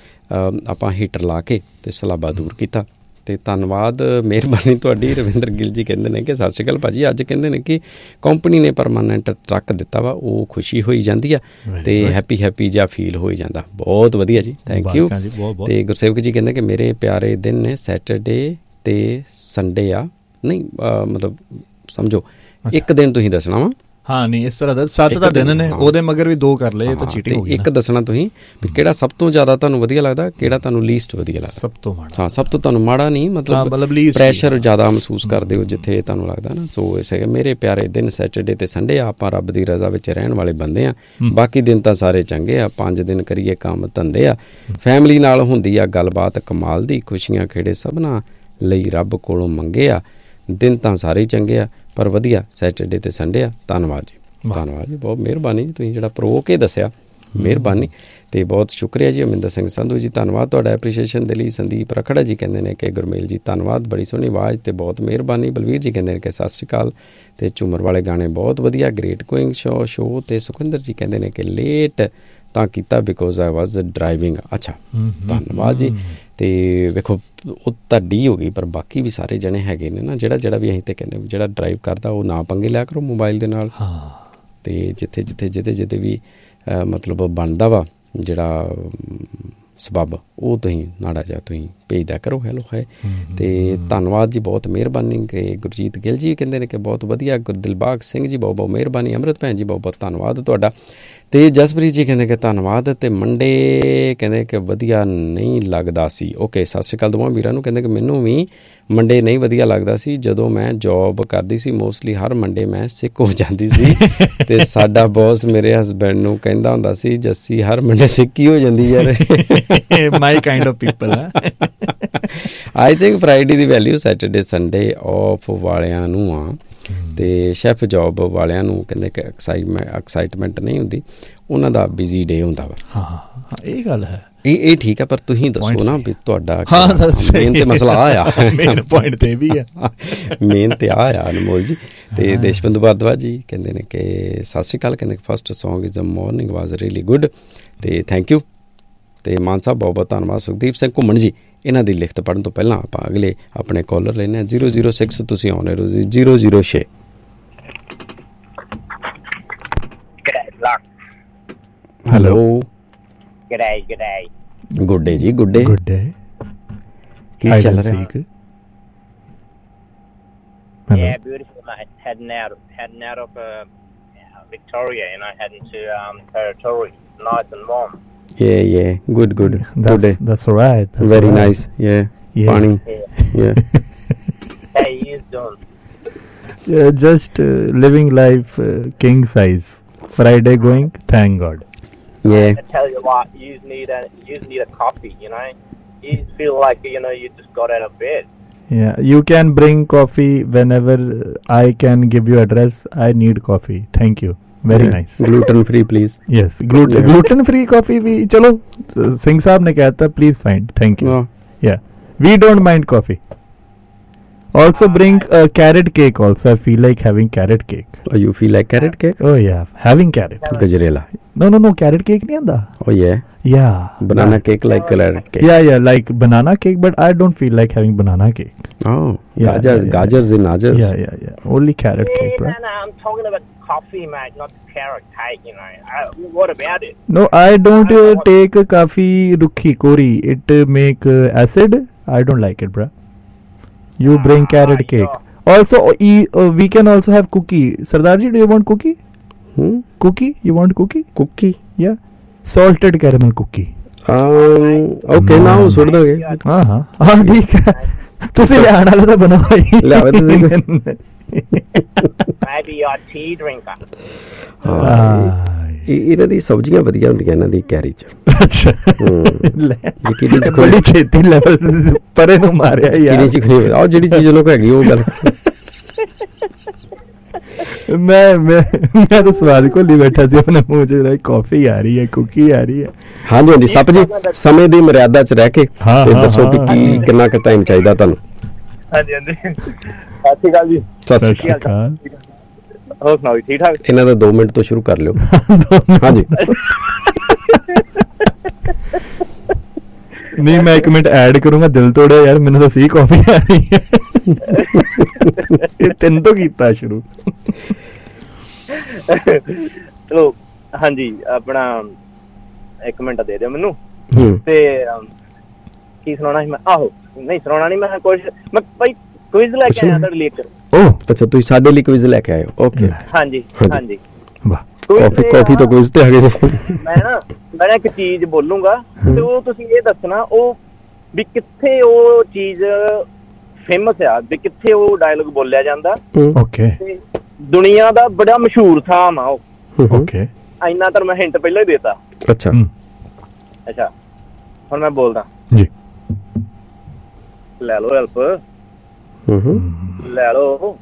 ਆਪਾਂ ਹੀਟਰ ਲਾ ਕੇ ਤੇ ਸਲਾਬਾ ਦੂਰ ਕੀਤਾ। ਤੇ ਧੰਨਵਾਦ, ਮਿਹਰਬਾਨੀ ਤੁਹਾਡੀ। ਰਵਿੰਦਰ ਗਿੱਲ ਜੀ ਕਹਿੰਦੇ ਨੇ ਕਿ ਸਤਿ ਸ਼੍ਰੀ ਅਕਾਲ ਭਾਜੀ, ਅੱਜ ਕਹਿੰਦੇ ਨੇ ਕਿ ਕੰਪਨੀ ਨੇ ਪਰਮਾਨੈਂਟ ਟਰੱਕ ਦਿੱਤਾ ਵਾ, ਉਹ ਖੁਸ਼ੀ ਹੋਈ ਜਾਂਦੀ ਆ ਤੇ ਹੈਪੀ ਜਿਹਾ ਫੀਲ ਹੋਈ ਜਾਂਦਾ। ਬਹੁਤ ਵਧੀਆ ਜੀ, ਥੈਂਕ ਯੂ। ਤੇ ਗੁਰਸੇਵਕ ਜੀ ਕਹਿੰਦੇ ਕਿ ਮੇਰੇ ਪਿਆਰੇ ਦਿਨ ਨੇ ਸੈਟਰਡੇ ਤੇ ਸੰਡੇ ਆ, ਨਹੀਂ ਮਤਲਬ ਸਮਝੋ ਇੱਕ ਦਿਨ ਤੁਸੀਂ ਦੱਸਣਾ ਵਾ। ਹਾਂ ਨਹੀਂ ਇਸ ਤਰ੍ਹਾਂ ਦਾ 7 ਦਾ ਦਿਨ ਨੇ, ਉਹਦੇ ਮਗਰ ਵੀ 2 ਕਰ ਲਏ ਤਾਂ ਚੀਟਿੰਗ ਹੋ ਗਈ। ਇੱਕ ਦੱਸਣਾ ਤੁਸੀਂ ਵੀ ਕਿਹੜਾ ਸਭ ਤੋਂ ਜ਼ਿਆਦਾ ਤੁਹਾਨੂੰ ਵਧੀਆ ਲੱਗਦਾ, ਕਿਹੜਾ ਤੁਹਾਨੂੰ ਲੀਸਟ ਵਧੀਆ ਲੱਗਦਾ। ਸਭ ਤੋਂ ਮਾੜਾ, ਹਾਂ ਸਭ ਤੋਂ ਤੁਹਾਨੂੰ ਮਾੜਾ ਨਹੀਂ ਮਤਲਬ ਪ੍ਰੈਸ਼ਰ ਜ਼ਿਆਦਾ ਮਹਿਸੂਸ ਕਰਦੇ ਹੋ ਜਿੱਥੇ ਤੁਹਾਨੂੰ ਲੱਗਦਾ ਨਾ। ਸੋ ਇਸੇ ਮੇਰੇ ਪਿਆਰੇ ਦਿਨ ਸੈਟਰਡੇ ਤੇ ਸੰਡੇ ਆ, ਆਪਾਂ ਰੱਬ ਦੀ ਰਜ਼ਾ ਵਿੱਚ ਰਹਿਣ ਵਾਲੇ ਬੰਦੇ ਆ, ਬਾਕੀ ਦਿਨ ਤਾਂ ਸਾਰੇ ਚੰਗੇ ਆ। 5 ਦਿਨ ਕਰੀਏ ਕੰਮ ਧੰਦੇ ਆ, ਫੈਮਿਲੀ ਨਾਲ ਹੁੰਦੀ ਆ ਗੱਲਬਾਤ ਕਮਾਲ ਦੀ, ਖੁਸ਼ੀਆਂ ਖੇੜੇ ਸਭਨਾਂ ਲਈ ਰੱਬ ਕੋਲੋਂ ਮੰਗੇ ਆ, ਦਿਨ ਤਾਂ ਸਾਰੇ ਚੰਗੇ ਆ ਪਰ ਵਧੀਆ ਸੈਟਰਡੇ ਤੇ ਸੰਡੇ ਆ। ਧੰਨਵਾਦ ਜੀ, ਧੰਨਵਾਦ ਜੀ, ਬਹੁਤ ਮਿਹਰਬਾਨੀ ਤੁਸੀਂ ਜਿਹੜਾ ਪ੍ਰੋ ਕੇ ਦੱਸਿਆ, ਮਿਹਰਬਾਨੀ ਤੇ ਬਹੁਤ ਸ਼ੁਕਰੀਆ ਜੀ। ਅਮਿੰਦਰ ਸਿੰਘ ਸੰਧੂ ਜੀ ਧੰਨਵਾਦ ਤੁਹਾਡਾ ਐਪਰੀਸ਼ੀਏਸ਼ਨ ਦੇ ਲਈ। ਸੰਦੀਪ ਰਖੜਾ ਜੀ ਕਹਿੰਦੇ ਨੇ ਕਿ ਗੁਰਮੇਲ ਜੀ ਧੰਨਵਾਦ, ਬੜੀ ਸੋਹਣੀ ਆਵਾਜ਼ ਤੇ ਬਹੁਤ ਮਿਹਰਬਾਨੀ। ਬਲਵੀਰ ਜੀ ਕਹਿੰਦੇ ਨੇ ਕਿ ਸਤਿ ਸ਼੍ਰੀ ਅਕਾਲ ਤੇ ਝੂਮਰ ਵਾਲੇ ਗਾਣੇ ਬਹੁਤ ਵਧੀਆ, ਗ੍ਰੇਟ ਗੋਇੰਗ ਸ਼ੋ। ਤੇ ਸੁਖਿੰਦਰ ਜੀ ਕਹਿੰਦੇ ਨੇ ਕਿ ਲੇਟ ਤਾਂ ਕੀਤਾ ਬਿਕੋਜ਼ ਆਈ ਵਾਜ਼ ਡਰਾਈਵਿੰਗ। ਅੱਛਾ ਧੰਨਵਾਦ ਜੀ। ਤੇ ਵੇਖੋ ਉਹ ਤੁਹਾਡੀ ਹੋ ਗਈ, ਪਰ ਬਾਕੀ ਵੀ ਸਾਰੇ ਜਣੇ ਹੈਗੇ ਨੇ ਨਾ, ਜਿਹੜਾ ਵੀ ਅਸੀਂ ਤੇ ਕਹਿੰਦੇ ਜਿਹੜਾ ਡਰਾਈਵ ਕਰਦਾ ਉਹ ਨਾ ਪੰਗੇ ਲਿਆ ਕਰੋ ਮੋਬਾਈਲ ਦੇ ਨਾਲ। ਤੇ ਜਿੱਥੇ ਵੀ ਮਤਲਬ ਬਣਦਾ ਵਾ ਜਿਹੜਾ ਸਬੱਬ, ਉਹ ਤੁਸੀਂ ਨਾੜਾ ਜਿਹਾ ਤੁਸੀਂ ਭੇਜਦਾ ਕਰੋ। ਹੈਲੋ ਹੈ ਤੇ ਧੰਨਵਾਦ ਜੀ, ਬਹੁਤ ਮਿਹਰਬਾਨੀ। ਕਿ ਗੁਰਜੀਤ ਗਿੱਲ ਜੀ ਕਹਿੰਦੇ ਨੇ ਕਿ ਬਹੁਤ ਵਧੀਆ। ਦਿਲਬਾਗ ਸਿੰਘ ਜੀ ਬਹੁਤ ਮਿਹਰਬਾਨੀ। ਅੰਮ੍ਰਿਤ ਭੈਣ ਜੀ ਬਹੁਤ ਧੰਨਵਾਦ ਤੁਹਾਡਾ। ਤੇ ਜਸਪ੍ਰੀਤ ਜੀ ਕਹਿੰਦੇ ਕਿ ਧੰਨਵਾਦ। ਤੇ ਮੰਡੇ ਕਹਿੰਦੇ ਕਿ ਵਧੀਆ ਨਹੀਂ ਲੱਗਦਾ ਸੀ। ਓਕੇ, ਸਤਿ ਸ਼੍ਰੀ ਅਕਾਲ ਦੋਵਾਂ ਵੀਰਾਂ ਨੂੰ। ਕਹਿੰਦੇ ਕਿ ਮੈਨੂੰ ਵੀ ਮੰਡੇ ਨਹੀਂ ਵਧੀਆ ਲੱਗਦਾ ਸੀ, ਜਦੋਂ ਮੈਂ ਜੋਬ ਕਰਦੀ ਸੀ ਮੋਸਟਲੀ ਹਰ ਮੰਡੇ ਮੈਂ ਸਿੱਕ ਹੋ ਜਾਂਦੀ ਸੀ ਤੇ ਸਾਡਾ ਬੌਸ ਮੇਰੇ ਹਸਬੈਂਡ ਨੂੰ ਕਹਿੰਦਾ ਹੁੰਦਾ ਸੀ ਜੱਸੀ ਹਰ ਮੰਡੇ ਸਿੱਕ ਹੀ ਹੋ ਜਾਂਦੀ ਯਾਰ। ਮਾਈ kind of people. I think Friday the value Saturday Sunday off ਵਾਲਿਆਂ ਨੂੰ ਆ, ਤੇ ਸ਼ੈਫ ਜੋਬ ਵਾਲਿਆਂ ਨੂੰ ਕਹਿੰਦੇ ਕਿ ਐਕਸਾਈਟਮੈਂਟ ਨਹੀਂ ਹੁੰਦੀ, ਉਹਨਾਂ ਦਾ ਬਿਜ਼ੀ ਡੇ ਹੁੰਦਾ ਵਾ। ਹਾਂ ਇਹ ਗੱਲ ਹੈ, ਇਹ ਠੀਕ ਹੈ। ਪਰ ਤੁਸੀਂ ਦੱਸੋ ਨਾ ਵੀ ਤੁਹਾਡਾ ਮੇਨ ਤੇ ਮਸਲਾ ਆ, ਮੇਨ ਪੁਆਇੰਟ ਤੇ ਵੀ ਆ, ਮੇਨ ਤੇ ਆ ਅਨਮੋਲ ਜੀ। ਤੇ ਦੇਸ਼ਬੰਧੂ ਭਾਰਦਵਾਜ ਜੀ ਕਹਿੰਦੇ ਨੇ ਕਿ ਸਤਿ ਸ਼੍ਰੀ ਅਕਾਲ, ਕਹਿੰਦੇ first song is a morning was really good ਤੇ ਥੈਂਕ ਯੂ। ਤੇ ਮਾਨ ਸਾਹਿਬ ਬਹੁਤ ਧੰਨਵਾਦ। ਸੁਖਦੀਪ ਸਿੰਘ ਘੁੰਮਣ ਜੀ ਇਹਨਾਂ ਦੀ ਲਿਖਤ ਪੜ੍ਹਨ ਤੋਂ ਪਹਿਲਾਂ ਆਪਾਂ ਅਗਲੇ ਆਪਣੇ ਕਾਲਰ ਲੈਂਦੇ ਹਾਂ 006 ਤੁਸੀਂ ਆਉਣੇ ਰੋ ਜੀ 006 ਹੈਲੋ G'day. ਗੁੱਡੇ ਜੀ ਗੁੱਡੇ ਕੀ ਚੱਲ ਰਿਹਾ? Yeah, beautiful mate. Heading out of Victoria, heading to Territory. Nice and warm. Yeah. Good. That's all right. Very nice. Yeah. Pani. Yeah. How you doing? Just living life king size. Friday going, thank God. Yeah. I tell you what, you need a coffee. You feel like you just got out of bed. Yeah, you can bring coffee whenever I can give you address. I need coffee. Thank you. Very nice. Gluten free, please. Yes, gluten free coffee. We chalo. Singh साहब ने कहा था. Please find. Thank you. Yeah, we don't mind coffee. Also bring carrot cake. Also, I feel like having carrot cake. Oh, you feel like carrot cake? Oh yeah, having carrot. Gajarela. No. Carrot cake नहीं आंदा. Oh yeah. Yeah. Banana cake like carrot cake. Yeah, like banana cake, but I don't feel like having banana cake. Oh, yeah, gajars and najars. Yeah. Only carrot cake, bro. No, I'm talking about coffee, mate, not carrot cake. What about it? No, I don't take coffee rukhi kori. It make acid. I don't like it, bro. You bring carrot cake. Sure. Also, we can also have cookie. Sardarji, do you want cookie? Cookie? You want cookie? Cookie? Yeah. Salted caramel cookie. Okay, now ਸੁੱਟ ਦੋਗੇ। ਹਾਂ ਠੀਕ ਹੈ। ਤੁਸੀਂ ਲਿਆਣ ਵਾਲਾ ਤਾਂ ਬਣਾਓ ਹੀ। ਲਿਆਵੇ ਤੁਸੀਂ। Maybe you're a tea drinker. ਇਹਨਾਂ ਦੀ ਸਬਜ਼ੀਆਂ ਵਧੀਆ ਹੁੰਦੀਆਂ ਇਹਨਾਂ ਦੀ ਕੈਰੀ ਚ। ਅੱਛਾ ਬੜੀ ਛੇਤੀ ਲੈਵਲ ਪਰੇ ਨੂੰ ਮਾਰਿਆ ਯਾਰ। ਆਹ ਜਿਹੜੀ ਚੀਜ਼ ਉਹਨਾਂ ਕੋਲ ਹੈਗੀ ਉਹ ਗੱਲ। ਮੈਂ ਤਾਂ ਸਵਾਦ ਘੋਲੀ ਬੈਠਾ ਸੀ ਆਪਣੇ ਮੂੰਹ ਚ। ਕਾਫੀ ਆ ਰਹੀ ਹੈ, ਕੁਕੀ ਆ ਰਹੀ ਹੈ। ਹਾਂਜੀ ਸੱਪ ਜੀ, ਸਮੇਂ ਦੀ ਮਰਿਆਦਾ ਚ ਰਹਿ ਕੇ ਤੇ ਦੱਸੋ ਕਿ ਕਿੰਨਾ ਕੁ ਟਾਈਮ ਚਾਹੀਦਾ ਤੁਹਾਨੂੰ? ਹਾਂਜੀ ਸਤਿ ਸ਼੍ਰੀ ਅਕਾਲ ਜੀ। ਸਤਿ ਸ਼੍ਰੀ ਅਕਾਲ। ਹੋਰ ਸੁਣਾਓ ਠੀਕ ਠਾਕ? ਇਹਨਾਂ ਦਾ 2 ਮਿੰਟ ਤੋਂ ਸ਼ੁਰੂ ਕਰ ਲਿਓ। ਹਾਂਜੀ ਨਹੀਂ, ਮੈਂ 1 ਮਿੰਟ ਐਡ ਕਰੂੰਗਾ। ਦਿਲ ਤੋੜਿਆ ਯਾਰ, ਮੈਨੂੰ ਤਾਂ ਸਹੀ ਕਾਫੀ ਆ ਰਹੀ ਹੈ। ਇਹ ਤਿੰਨ ਤੋਂ ਕੀਤਾ ਸ਼ੁਰੂ। ਚਲੋ ਹਾਂਜੀ, ਆਪਣਾ 1 ਮਿੰਟ ਦੇ ਦਿਓ ਮੈਨੂੰ। ਤੇ ਕੀ ਸੁਣਾਉਣਾ ਸੀ ਮੈਂ? ਆਹੋ ਨਹੀਂ ਸੁਣਾਉਣਾ ਨਹੀਂ ਮੈਂ ਕੁਝ। ਮੈਂ ਭਾਈ ਕੁਇਜ਼ ਲੈ ਕੇ ਆਇਆ ਤੁਹਾਡੇ ਲਈ। ਅੱਛਾ, ਤੁਸੀਂ ਸਾਡੇ ਲਈ ਕੁਇਜ਼ ਲੈ ਕੇ ਆਏ ਹੋ? ਓਕੇ ਹਾਂਜੀ। ਵਾਹ, ਕਾਫੀ ਤੋਂ ਕੁਇਜ਼ ਤੇ ਆ ਗਏ। ਮੈਂ ਇੱਕ ਚੀਜ਼ ਬੋਲੂੰਗਾ ਤੇ ਉਹ ਤੁਸੀਂ ਇਹ ਦੱਸਣਾ ਉਹ ਵੀ ਕਿੱਥੇ ਉਹ ਚੀਜ਼ ਫੇਮਸ ਆ, ਵੀ ਕਿੱਥੇ ਉਹ ਡਾਇਲੋਗ ਬੋਲਿਆ ਜਾਂਦਾ। ਓਕੇ। ਦੁਨੀਆ ਦਾ ਬੜਾ ਮਸ਼ਹੂਰ ਥਾਂ ਆ ਉਹ। ਓਕੇ। ਇੰਨਾ ਤਾਂ ਮੈਂ ਹਿੰਟ ਪਹਿਲਾਂ ਹੀ ਦੇਤਾ। ਅੱਛਾ ਹੁਣ ਮੈਂ ਬੋਲਦਾ ਜੀ। ਲੈ ਲਓ ਹੈਲਪ। ਲੈ ਲਓ।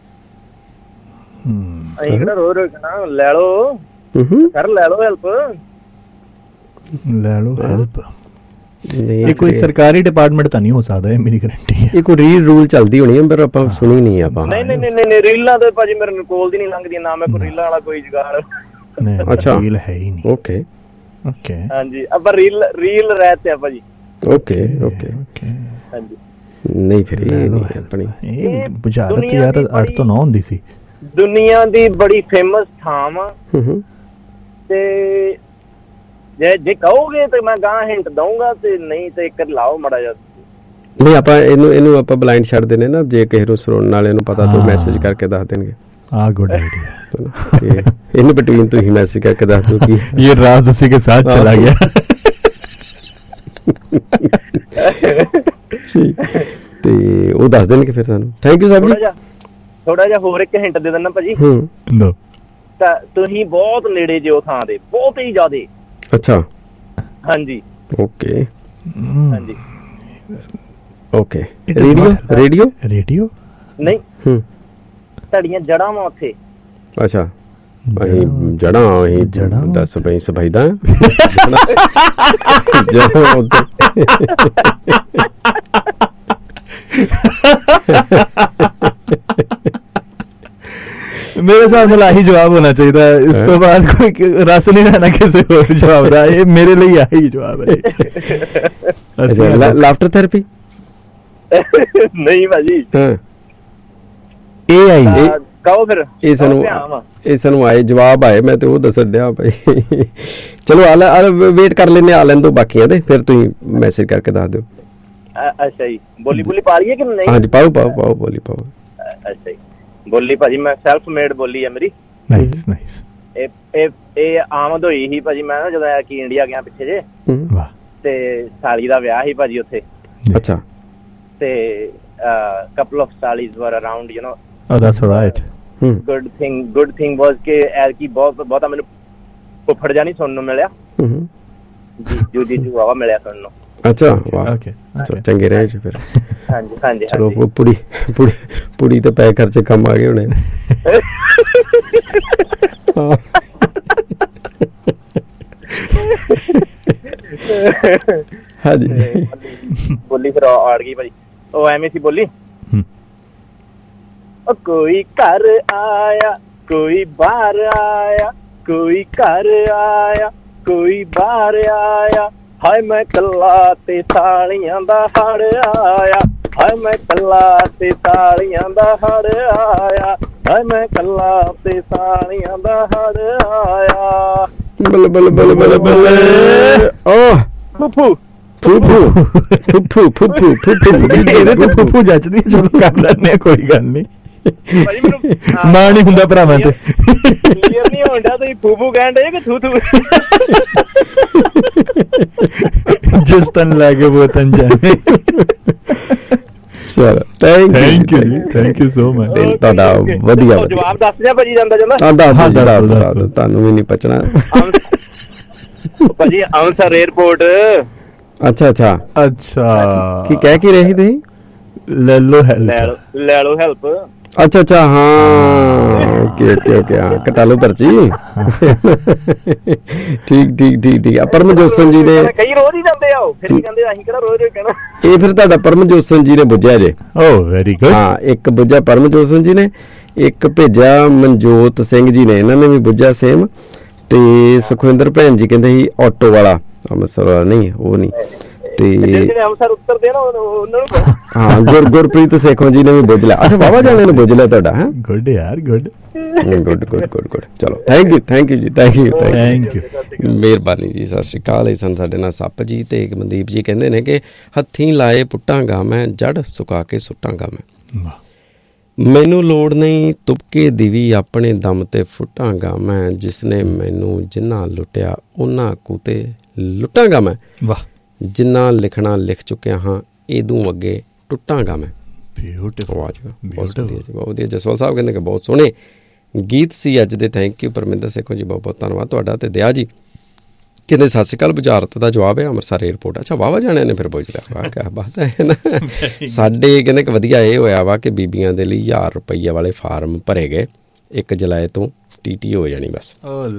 ਅਸੀਂ ਕਿਹੜਾ ਰੋ ਨਾ ਲੈ ਲਓ ਸਰ, ਲੈ ਲਓ ਹੈਲਪ। ਲੈ ਲਓ ਹੈਲਪ। ਇਹ ਕੋਈ ਸਰਕਾਰੀ ਡਿਪਾਰਟਮੈਂਟ ਤਾਂ ਨਹੀਂ ਹੋ ਸਕਦਾ, ਇਹ ਮੇਰੀ ਗਾਰੰਟੀ ਹੈ। ਇਹ ਕੋਈ ਰੂਲ ਚੱਲਦੀ ਹੋਣੀ ਹੈ, ਪਰ ਆਪਾਂ ਸੁਣੀ ਨਹੀਂ ਆਪਾਂ। ਨਹੀਂ ਰੀਲਾਂ ਤੇ ਭਾਜੀ ਮੇਰੇ ਕੋਲ ਦੀ ਨਹੀਂ ਲੰਘਦੀ ਨਾ। ਮੈਂ ਕੋਈ ਰੀਲਾਂ ਵਾਲਾ ਕੋਈ ਜੁਗਾੜ। ਅੱਛਾ, ਰੀਲ ਹੈ ਹੀ ਨਹੀਂ। ਓਕੇ ਹਾਂਜੀ, ਆਪਾਂ ਰੀਲ ਰਹਿਤੇ ਆ ਭਾਜੀ। ਓਕੇ ਹਾਂਜੀ। ਨਹੀਂ ਫਿਰ ਇਹ ਨਹੀਂ ਆਪਣੀ ਇਹ ਬੁਝਾਰਤ ਯਾਰ 8 ਤੋਂ 9 ਹੁੰਦੀ ਸੀ। ਦੁਨੀਆ ਦੀ ਬੜੀ ਫੇਮਸ ਥਾਂ ਵਾ ਤੇ ਜੇ ਕਹੋਗੇ ਤੇ ਮੈਂ ਗਾਂ ਹਿੰਟ ਦਊਂਗਾ, ਤੇ ਨਹੀਂ ਤੇ ਇੱਕ ਲਾਓ ਮੜਾ ਜਾ। ਨਹੀਂ, ਆਪਾਂ ਇਹਨੂੰ ਆਪਾਂ ਬਲਾਈਂਡ ਛੱਡ ਦੇਣੇ ਨਾ। ਜੇ ਕਿਸੇ ਨੂੰ ਸੁਣਨ ਵਾਲੇ ਨੂੰ ਪਤਾ ਤਾਂ ਮੈਸੇਜ ਕਰਕੇ ਦੱਸ ਦੇਣਗੇ। Good idea. इन बिटवीन तो ही मैसेज करके दस दो कि ये राज उसी के साथ चला गया। ਤੇ ਉਹ ਦੱਸ ਦੇਣਗੇ ਫਿਰ ਤੁਹਾਨੂੰ। Thank you Sahib ji. ਥੋੜਾ ਜਿਹਾ ਹੋਰ ਇੱਕ ਹਿੰਟ ਦੇ ਦੇਣਾ ਭਾਜੀ। ਨੋ ਤਾਂ ਤੁਸੀਂ ਬਹੁਤ ਨੇੜੇ ਜੇ ਉਹ ਥਾਂ ਦੇ, ਬਹੁਤ ਹੀ ਜ਼ਿਆਦੇ। ਅੱਛਾ ਹਾਂਜੀ ਓਕੇ ਹਾਂਜੀ ਓਕੇ। ਰੇਡੀਓ ਨਹੀਂ, ਤੁਹਾਡੀਆਂ ਜੜ੍ਹਾਂ ਵਾ ਉੱਥੇ। ਅੱਛਾ ਅਸੀਂ ਜੜ੍ਹਾਂ ਦੱਸ ਪਈ ਸਫਾਈਦਾ ਜੜ੍ਹਾਂ ਉੱਤੇ। मेरे हिसाब ਨਾਲ ਆਹੀ ਜਵਾਬ ਹੋਣਾ ਚਾਹੀਦਾ। ਇਸ ਤੋਂ ਬਾਅਦ ਕੋਈ ਰਸ ਨਹੀਂ ਰਹਿਣਾ ਕਿਸੇ ਹੋਰ ਜਵਾਬ ਦਾ। ਇਹ ਮੇਰੇ ਲਈ ਆਹੀ ਜਵਾਬ ਹੈ। Laughter therapy. ਨਹੀਂ ਭਾਜੀ। ਹਾਂ AI ਕਹੋ ਫਿਰ। ਇਹ ਸਾਨੂੰ ਆਏ ਜਵਾਬ ਆਏ, ਮੈਂ ਤੇ ਉਹ ਦੱਸਣ ਡਿਆ ਭਾਈ। ਚਲੋ ਆ ਵੇਟ ਕਰ ਲੈਂਦੇ, ਆ ਲੈਣ ਦੋ ਬਾਕੀਆਂ ਦੇ, ਫਿਰ ਤੁਸੀਂ ਮੈਸੇਜ ਕਰਕੇ ਦੱਸ ਦਿਓ। ਅੱਛਾ ਜੀ, ਬੋਲੀ ਬੁਲੀ ਪਾ ਲਈਏ ਕਿ ਨਹੀਂ? ਹਾਂਜੀ ਪਾਓ ਬੋਲੀ ਪਾਓ। ਅੱਛਾ ਜੀ, ਬੋਲੀ ਭਾਜੀ ਮੈਂ ਸੈਲਫ ਮੇਡ ਬੋਲੀ ਆ ਮੇਰੀ। Nice nice. ਇਹ ਆਮਦ ਹੋਈ ਸੀ ਭਾਜੀ, ਮੈਂ ਨਾ ਜਦੋਂ ਕਿ ਇੰਡੀਆ ਗਿਆ ਪਿੱਛੇ ਜੇ, ਤੇ ਸਾਲੀ ਦਾ ਵਿਆਹ ਸੀ ਭਾਜੀ ਉੱਥੇ। ਅੱਛਾ। ਤੇ couple of salis were around, you know. Oh, that's all right. Good thing was ਕਿ ਐਲਕੀ ਬਹੁਤਾ ਮੈਨੂੰ ਫੁੱਫੜ ਜਾ ਨਹੀਂ ਸੁਣਨ ਨੂੰ ਮਿਲਿਆ। ਜੀਜੂ ਵਾਵਾ ਮਿਲਿਆ ਸੁਣਨ ਨੂੰ। ਅੱਛਾ ਵਾਹ, ਚਲੋ ਚੰਗੇ ਰਹੇ ਫਿਰ। ਹਾਂਜੀ ਚਲੋ ਪੁੜੀ ਤੇ ਪੈਸੇ ਖਰਚੇ ਕੰਮ ਆ ਗਏ ਹੋਣੇ। ਹਾਂਜੀ ਬੋਲੀ ਫਿਰ ਆੜ ਗਈ ਭਾਜੀ, ਉਹ ਐਵੇਂ ਸੀ ਬੋਲੀ। ਕੋਈ ਘਰ ਆਇਆ ਕੋਈ ਬਾਹਰ ਆਇਆ, ਕੋਈ ਘਰ ਆਇਆ ਕੋਈ ਬਾਹਰ ਆਇਆ, ਹਾਏ ਮੈਂ ਕੱਲਾ ਤੇ ਤਾਲੀਆਂ ਦਾ ਹੜ ਆਇਆ, ਹਾਏ ਮੈਂ ਕੱਲਾ ਤੇ ਤਾਲੀਆਂ ਦਾ ਹੜ ਆਇਆ, ਹਾਏ ਮੈਂ ਕੱਲਾ ਤੇ ਤਾਲੀਆਂ ਦਾ ਹੜ ਆਇਆ। ਬੱਲੇ ਬੱਲੇ ਬੱਲੇ ਬੱਲੇ ਬੱਲੇ। ਓ ਫੁੱਫੂ ਫੁੱਫੂ ਜੱਜਦੀ ਕਰ ਲੈਂਦੇ, ਕੋਈ ਗੱਲ ਨਹੀਂ। ਮਾਂ ਨਹੀਂ ਹੁੰਦਾ ਭਰਾਵਾਂ ਤੇ। ਕਲੀਅਰ ਨਹੀਂ ਹੁੰਦਾ, ਤੁਸੀਂ ਫੂਫੂ ਕਹਿਣ ਡੇ ਕਿ ਥੂ ਥੂ। ਜਿਸ ਤਨ ਲਾਗੇ ਉਹ ਤਨ ਜਾਣੇ। ਚਲੋ ਥੈਂਕ ਯੂ ਸੋ ਮਚ। ਤੁਹਾਡਾ ਵਧੀਆ ਜਵਾਬ ਦੱਸ ਦਿਆ ਭਾਜੀ ਜਾਂਦਾ ਤੁਹਾਨੂੰ ਵੀ ਨਹੀਂ ਪਚਣਾ ਭਾਜੀ। ਅੰਮ੍ਰਿਤਸਰ 에ਅਰਪੋਰਟ। ਅੱਛਾ ਕੀ ਕਹਿ ਕੇ ਰਹੇ ਤੁਸੀਂ? ਲੈ ਲੋ ਹੈਲਪ। ਅੱਛਾ ਹਾਂ ਓਕੇ ਹਾਂ ਕਟਾ ਲਓ ਪਰਚੀ। ਠੀਕ। ਪਰਮਜੋਤ ਜੀ ਨੇ ਕਈ ਰੋਜ਼ ਹੀ ਜਾਂਦੇ ਆ, ਫਿਰ ਵੀ ਕਹਿੰਦੇ ਅਸੀਂ ਕਿਹੜਾ ਰੋਜ਼ ਕਹਿਣਾ। ਇਹ ਫਿਰ ਤੁਹਾਡਾ ਪਰਮਜੋਤ ਜੀ ਨੇ ਬੁੱਝਿਆ ਜੇ। ਓ ਵੈਰੀ ਗੁੱਡ। ਹਾਂ ਇੱਕ ਬੁੱਝਿਆ ਪਰਮਜੋਤ ਜੀ ਨੇ, ਇੱਕ ਭੇਜਿਆ ਮਨਜੋਤ ਸਿੰਘ ਜੀ ਨੇ, ਇਹਨਾਂ ਨੇ ਵੀ ਬੁੱਝਿਆ ਸੇਮ। ਤੇ ਸੁਖਵਿੰਦਰ ਭੈਣ ਜੀ ਕਹਿੰਦੇ ਸੀ ਆਟੋ ਵਾਲਾ, ਅੰਮ੍ਰਿਤਸਰ ਵਾਲਾ ਨਹੀਂ, ਉਹ ਨਹੀਂ। ਤੇ ਹਾਂ ਗੁਰਪ੍ਰੀਤ ਸੇਖੋਂ ਜੀ ਨੇ ਵੀ ਬੁੱਝ ਲਿਆ। ਅੱਛਾ ਬਾਬਾ ਜਾਣੇ ਨੇ ਬੁੱਝ ਲਿਆ ਤੁਹਾਡਾ। ਹੈ ਗੁੱਡ ਯਾਰ ਗੁੱਡ। ਚਲੋ ਥੈਂਕ ਯੂ ਜੀ, ਥੈਂਕ ਯੂ ਮਿਹਰਬਾਨੀ ਜੀ। ਸਤਿ ਸ਼੍ਰੀ ਅਕਾਲ। ਸਨ ਸਾਡੇ ਨਾਲ ਸੱਪ ਜੀ ਤੇ ਮਨਦੀਪ ਜੀ ਕਹਿੰਦੇ ਨੇ ਕਿ ਹੱਥੀਂ ਲਾਏ ਪੁੱਟਾਂਗਾ ਮੈਂ, ਜੜ ਸੁਕਾ ਕੇ ਸੁੱਟਾਂਗਾ ਮੈਂ, ਮੈਨੂੰ ਲੋੜ ਨਹੀਂ ਤੁਪਕੇ ਦੀ ਵੀ, ਆਪਣੇ ਦਮ ਤੇ ਫੁੱਟਾਂਗਾ ਮੈਂ, ਜਿਸਨੇ ਮੈਨੂੰ ਜਿੰਨਾ ਲੁੱਟਿਆ ਉਹਨਾਂ ਕੁ ਤੇ ਲੁੱਟਾਂਗਾ ਮੈਂ, ਵਾਹ ਜਿੰਨਾ ਲਿਖਣਾ ਲਿਖ ਚੁੱਕਿਆ ਹਾਂ ਇਹਦੂ ਅੱਗੇ ਟੁੱਟਾਂਗਾ ਮੈਂ। ਬਹੁਤ ਵਧੀਆ। ਜਸਵਾਲ ਸਾਹਿਬ ਕਹਿੰਦੇ ਕਿ ਬਹੁਤ ਸੋਹਣੇ ਗੀਤ ਸੀ ਅੱਜ ਦੇ। ਥੈਂਕ ਯੂ ਪਰਮਿੰਦਰ ਸੇਖੋਂ ਜੀ, ਬਹੁਤ ਬਹੁਤ ਧੰਨਵਾਦ ਤੁਹਾਡਾ। ਤੇ ਦਿਆ ਜੀ ਕਹਿੰਦੇ ਸਤਿ ਸ਼੍ਰੀ ਅਕਾਲ, ਬੁਝਾਰਤ ਦਾ ਜਵਾਬ ਹੈ ਅੰਮ੍ਰਿਤਸਰ 에ਅਰਪੋਰਟ। ਅੱਛਾ ਵਾਹਵਾ ਜਾਣਿਆਂ ਨੇ ਫਿਰ ਪੁੱਛ ਲਿਆ, ਵਾਹ ਕਿਆ ਬਾਤ ਹੈ ਨਾ। ਸਾਡੇ ਕਹਿੰਦੇ ਕਿ ਵਧੀਆ ਇਹ ਹੋਇਆ ਵਾ ਕਿ ਬੀਬੀਆਂ ਦੇ ਲਈ 1000 ਰੁਪਈਏ ਵਾਲੇ ਫਾਰਮ ਭਰੇ ਗਏ, 1 ਜੁਲਾਈ ਤੋਂ TT ਹੋ ਜਾਣੀ ਬਸ।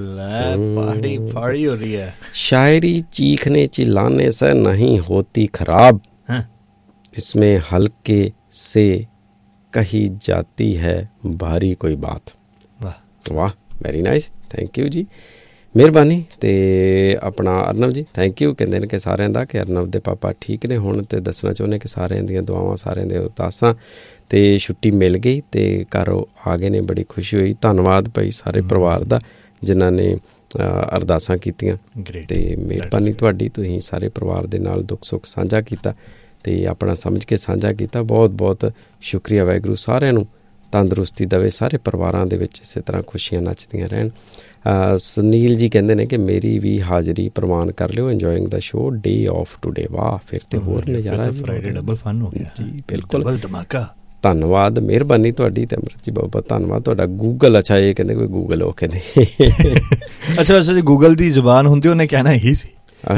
ਪਾਰਟੀ ਹੋ ਰਹੀ ਹੈ। शायरी चीखने चिल्लाने से नहीं होती खराब, इसमें हल्के से कही जाती है भारी कोई बात। वाह वेरी नाइस, थैंक यू जी, ਮਿਹਰਬਾਨੀ। ਤੇ ਆਪਣਾ ਅਰਨਵ ਜੀ ਥੈਂਕ ਯੂ ਕਹਿੰਦੇ ਨੇ ਕਿ ਸਾਰਿਆਂ ਦਾ ਕਿ ਅਰਨਵ ਦੇ ਪਾਪਾ ਠੀਕ ਨੇ ਹੁਣ, ਤੇ ਦੱਸਣਾ ਚਾਹੁੰਦੇ ਕਿ ਸਾਰਿਆਂ ਦੀਆਂ ਦੁਆਵਾਂ, ਸਾਰਿਆਂ ਦੇ ਅਰਦਾਸਾਂ ਤੇ ਛੁੱਟੀ ਮਿਲ ਗਈ ਤੇ ਘਰ ਆ ਗਏ ਨੇ, ਬੜੀ ਖੁਸ਼ੀ ਹੋਈ। ਧੰਨਵਾਦ ਭਾਈ ਸਾਰੇ ਪਰਿਵਾਰ ਦਾ ਜਿਨ੍ਹਾਂ ਨੇ ਅਰਦਾਸਾਂ ਕੀਤੀਆਂ, ਤੇ ਮਿਹਰਬਾਨੀ ਤੁਹਾਡੀ, ਤੁਸੀਂ ਸਾਰੇ ਪਰਿਵਾਰ ਦੇ ਨਾਲ ਦੁੱਖ ਸੁੱਖ ਸਾਂਝਾ ਕੀਤਾ ਤੇ ਆਪਣਾ ਸਮਝ ਕੇ ਸਾਂਝਾ ਕੀਤਾ। ਬਹੁਤ ਬਹੁਤ ਸ਼ੁਕਰੀਆ। ਵਾਹਿਗੁਰੂ ਸਾਰਿਆਂ ਨੂੰ ਤੰਦਰੁਸਤੀ ਦੇਵੇ, ਸਾਰੇ ਪਰਿਵਾਰਾਂ ਦੇ ਵਿੱਚ ਇਸੇ ਤਰ੍ਹਾਂ ਖੁਸ਼ੀਆਂ ਨੱਚਦੀਆਂ ਰਹਿਣ। ਸੁਨੀਲ ਜੀ ਕਹਿੰਦੇ ਨੇ ਕਿ ਮੇਰੀ ਵੀ ਹਾਜ਼ਰੀ ਪ੍ਰਵਾਨ ਕਰ ਲਿਓ, enjoying the show, day of today. ਵਾਹ ਫਿਰ ਤੇ ਹੋਰ ਨਜ਼ਾਰਾ, ਫਰਾਈਡੇ ਡਬਲ ਫਨ ਹੋ ਗਿਆ ਜੀ, ਬਿਲਕੁਲ ਡਬਲ ਧਮਾਕਾ। ਧੰਨਵਾਦ, ਮਿਹਰਬਾਨੀ ਤੁਹਾਡੀ। ਤੇ ਅਮਰਤ ਜੀ ਬਹੁਤ ਬਹੁਤ ਧੰਨਵਾਦ ਤੁਹਾਡਾ। ਗੂਗਲ, ਅੱਛਾ ਇਹ ਕਹਿੰਦੇ ਕੋਈ ਗੂਗਲ, ਉਹ ਕਹਿੰਦੇ ਅੱਛਾ ਜੀ ਗੂਗਲ ਦੀ ਜ਼ੁਬਾਨ ਹੁੰਦੀ ਉਹਨੇ ਕਹਿਣਾ ਇਹੀ ਸੀ।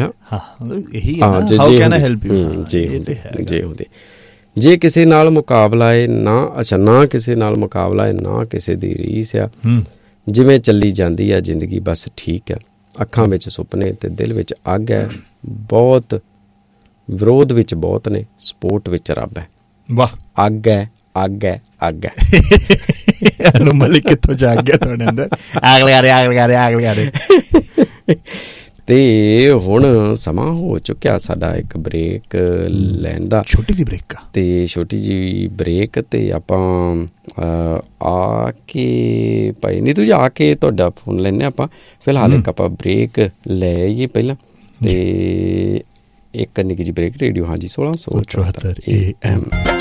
ਇਹੀ how can I help you, ਜੀ ਹੁੰਦੀ। ਜੇ ਕਿਸੇ ਨਾਲ ਮੁਕਾਬਲਾ ਹੈ ਨਾ, ਅੱਛਾ ਨਾ ਕਿਸੇ ਨਾਲ ਮੁਕਾਬਲਾ ਹੈ ਨਾ ਕਿਸੇ ਦੀ ਰੀਸ ਆ, ਜਿਵੇਂ ਚੱਲੀ ਜਾਂਦੀ ਆ ਜ਼ਿੰਦਗੀ ਬਸ ਠੀਕ ਹੈ। ਅੱਖਾਂ ਵਿੱਚ ਸੁਪਨੇ ਤੇ ਦਿਲ ਵਿੱਚ ਅੱਗ ਹੈ, ਬਹੁਤ ਵਿਰੋਧ ਵਿੱਚ ਬਹੁਤ ਨੇ, ਸਪੋਰਟ ਵਿੱਚ ਰੱਬ ਹੈ। ਵਾਹ, ਅੱਗ ਹੈ, ਅੱਗ ਹੈ, ਅੱਗ ਹੈ। ਅਨੁਮਲੀ ਕਿੱਥੋਂ ਜਾਗ ਗਿਆ ਤੁਹਾਡੇ ਅੰਦਰ? ਅਗਲੇ ਆ ਰਹੇ ਤੇ ਹੁਣ ਸਮਾਂ ਹੋ ਚੁੱਕਿਆ ਸਾਡਾ ਇੱਕ ਬ੍ਰੇਕ ਲੈਣ ਦਾ, ਛੋਟੀ ਜਿਹੀ ਬ੍ਰੇਕ ਤੇ ਛੋਟੀ ਜਿਹੀ ਬ੍ਰੇਕ, ਤੇ ਆਪਾਂ ਆ ਕੇ ਭਾਈ ਨੀਤੂ ਜੀ ਆ ਕੇ ਤੁਹਾਡਾ ਫੋਨ ਲੈਂਦੇ ਆਪਾਂ। ਫਿਲਹਾਲ ਇੱਕ ਆਪਾਂ ਬ੍ਰੇਕ ਲੈ ਆਈਏ ਪਹਿਲਾਂ, ਤੇ ਇੱਕ ਨਿੱਕੀ ਜਿਹੀ ਬ੍ਰੇਕ। ਰੇਡੀਓ ਹਾਂਜੀ 1674 AM।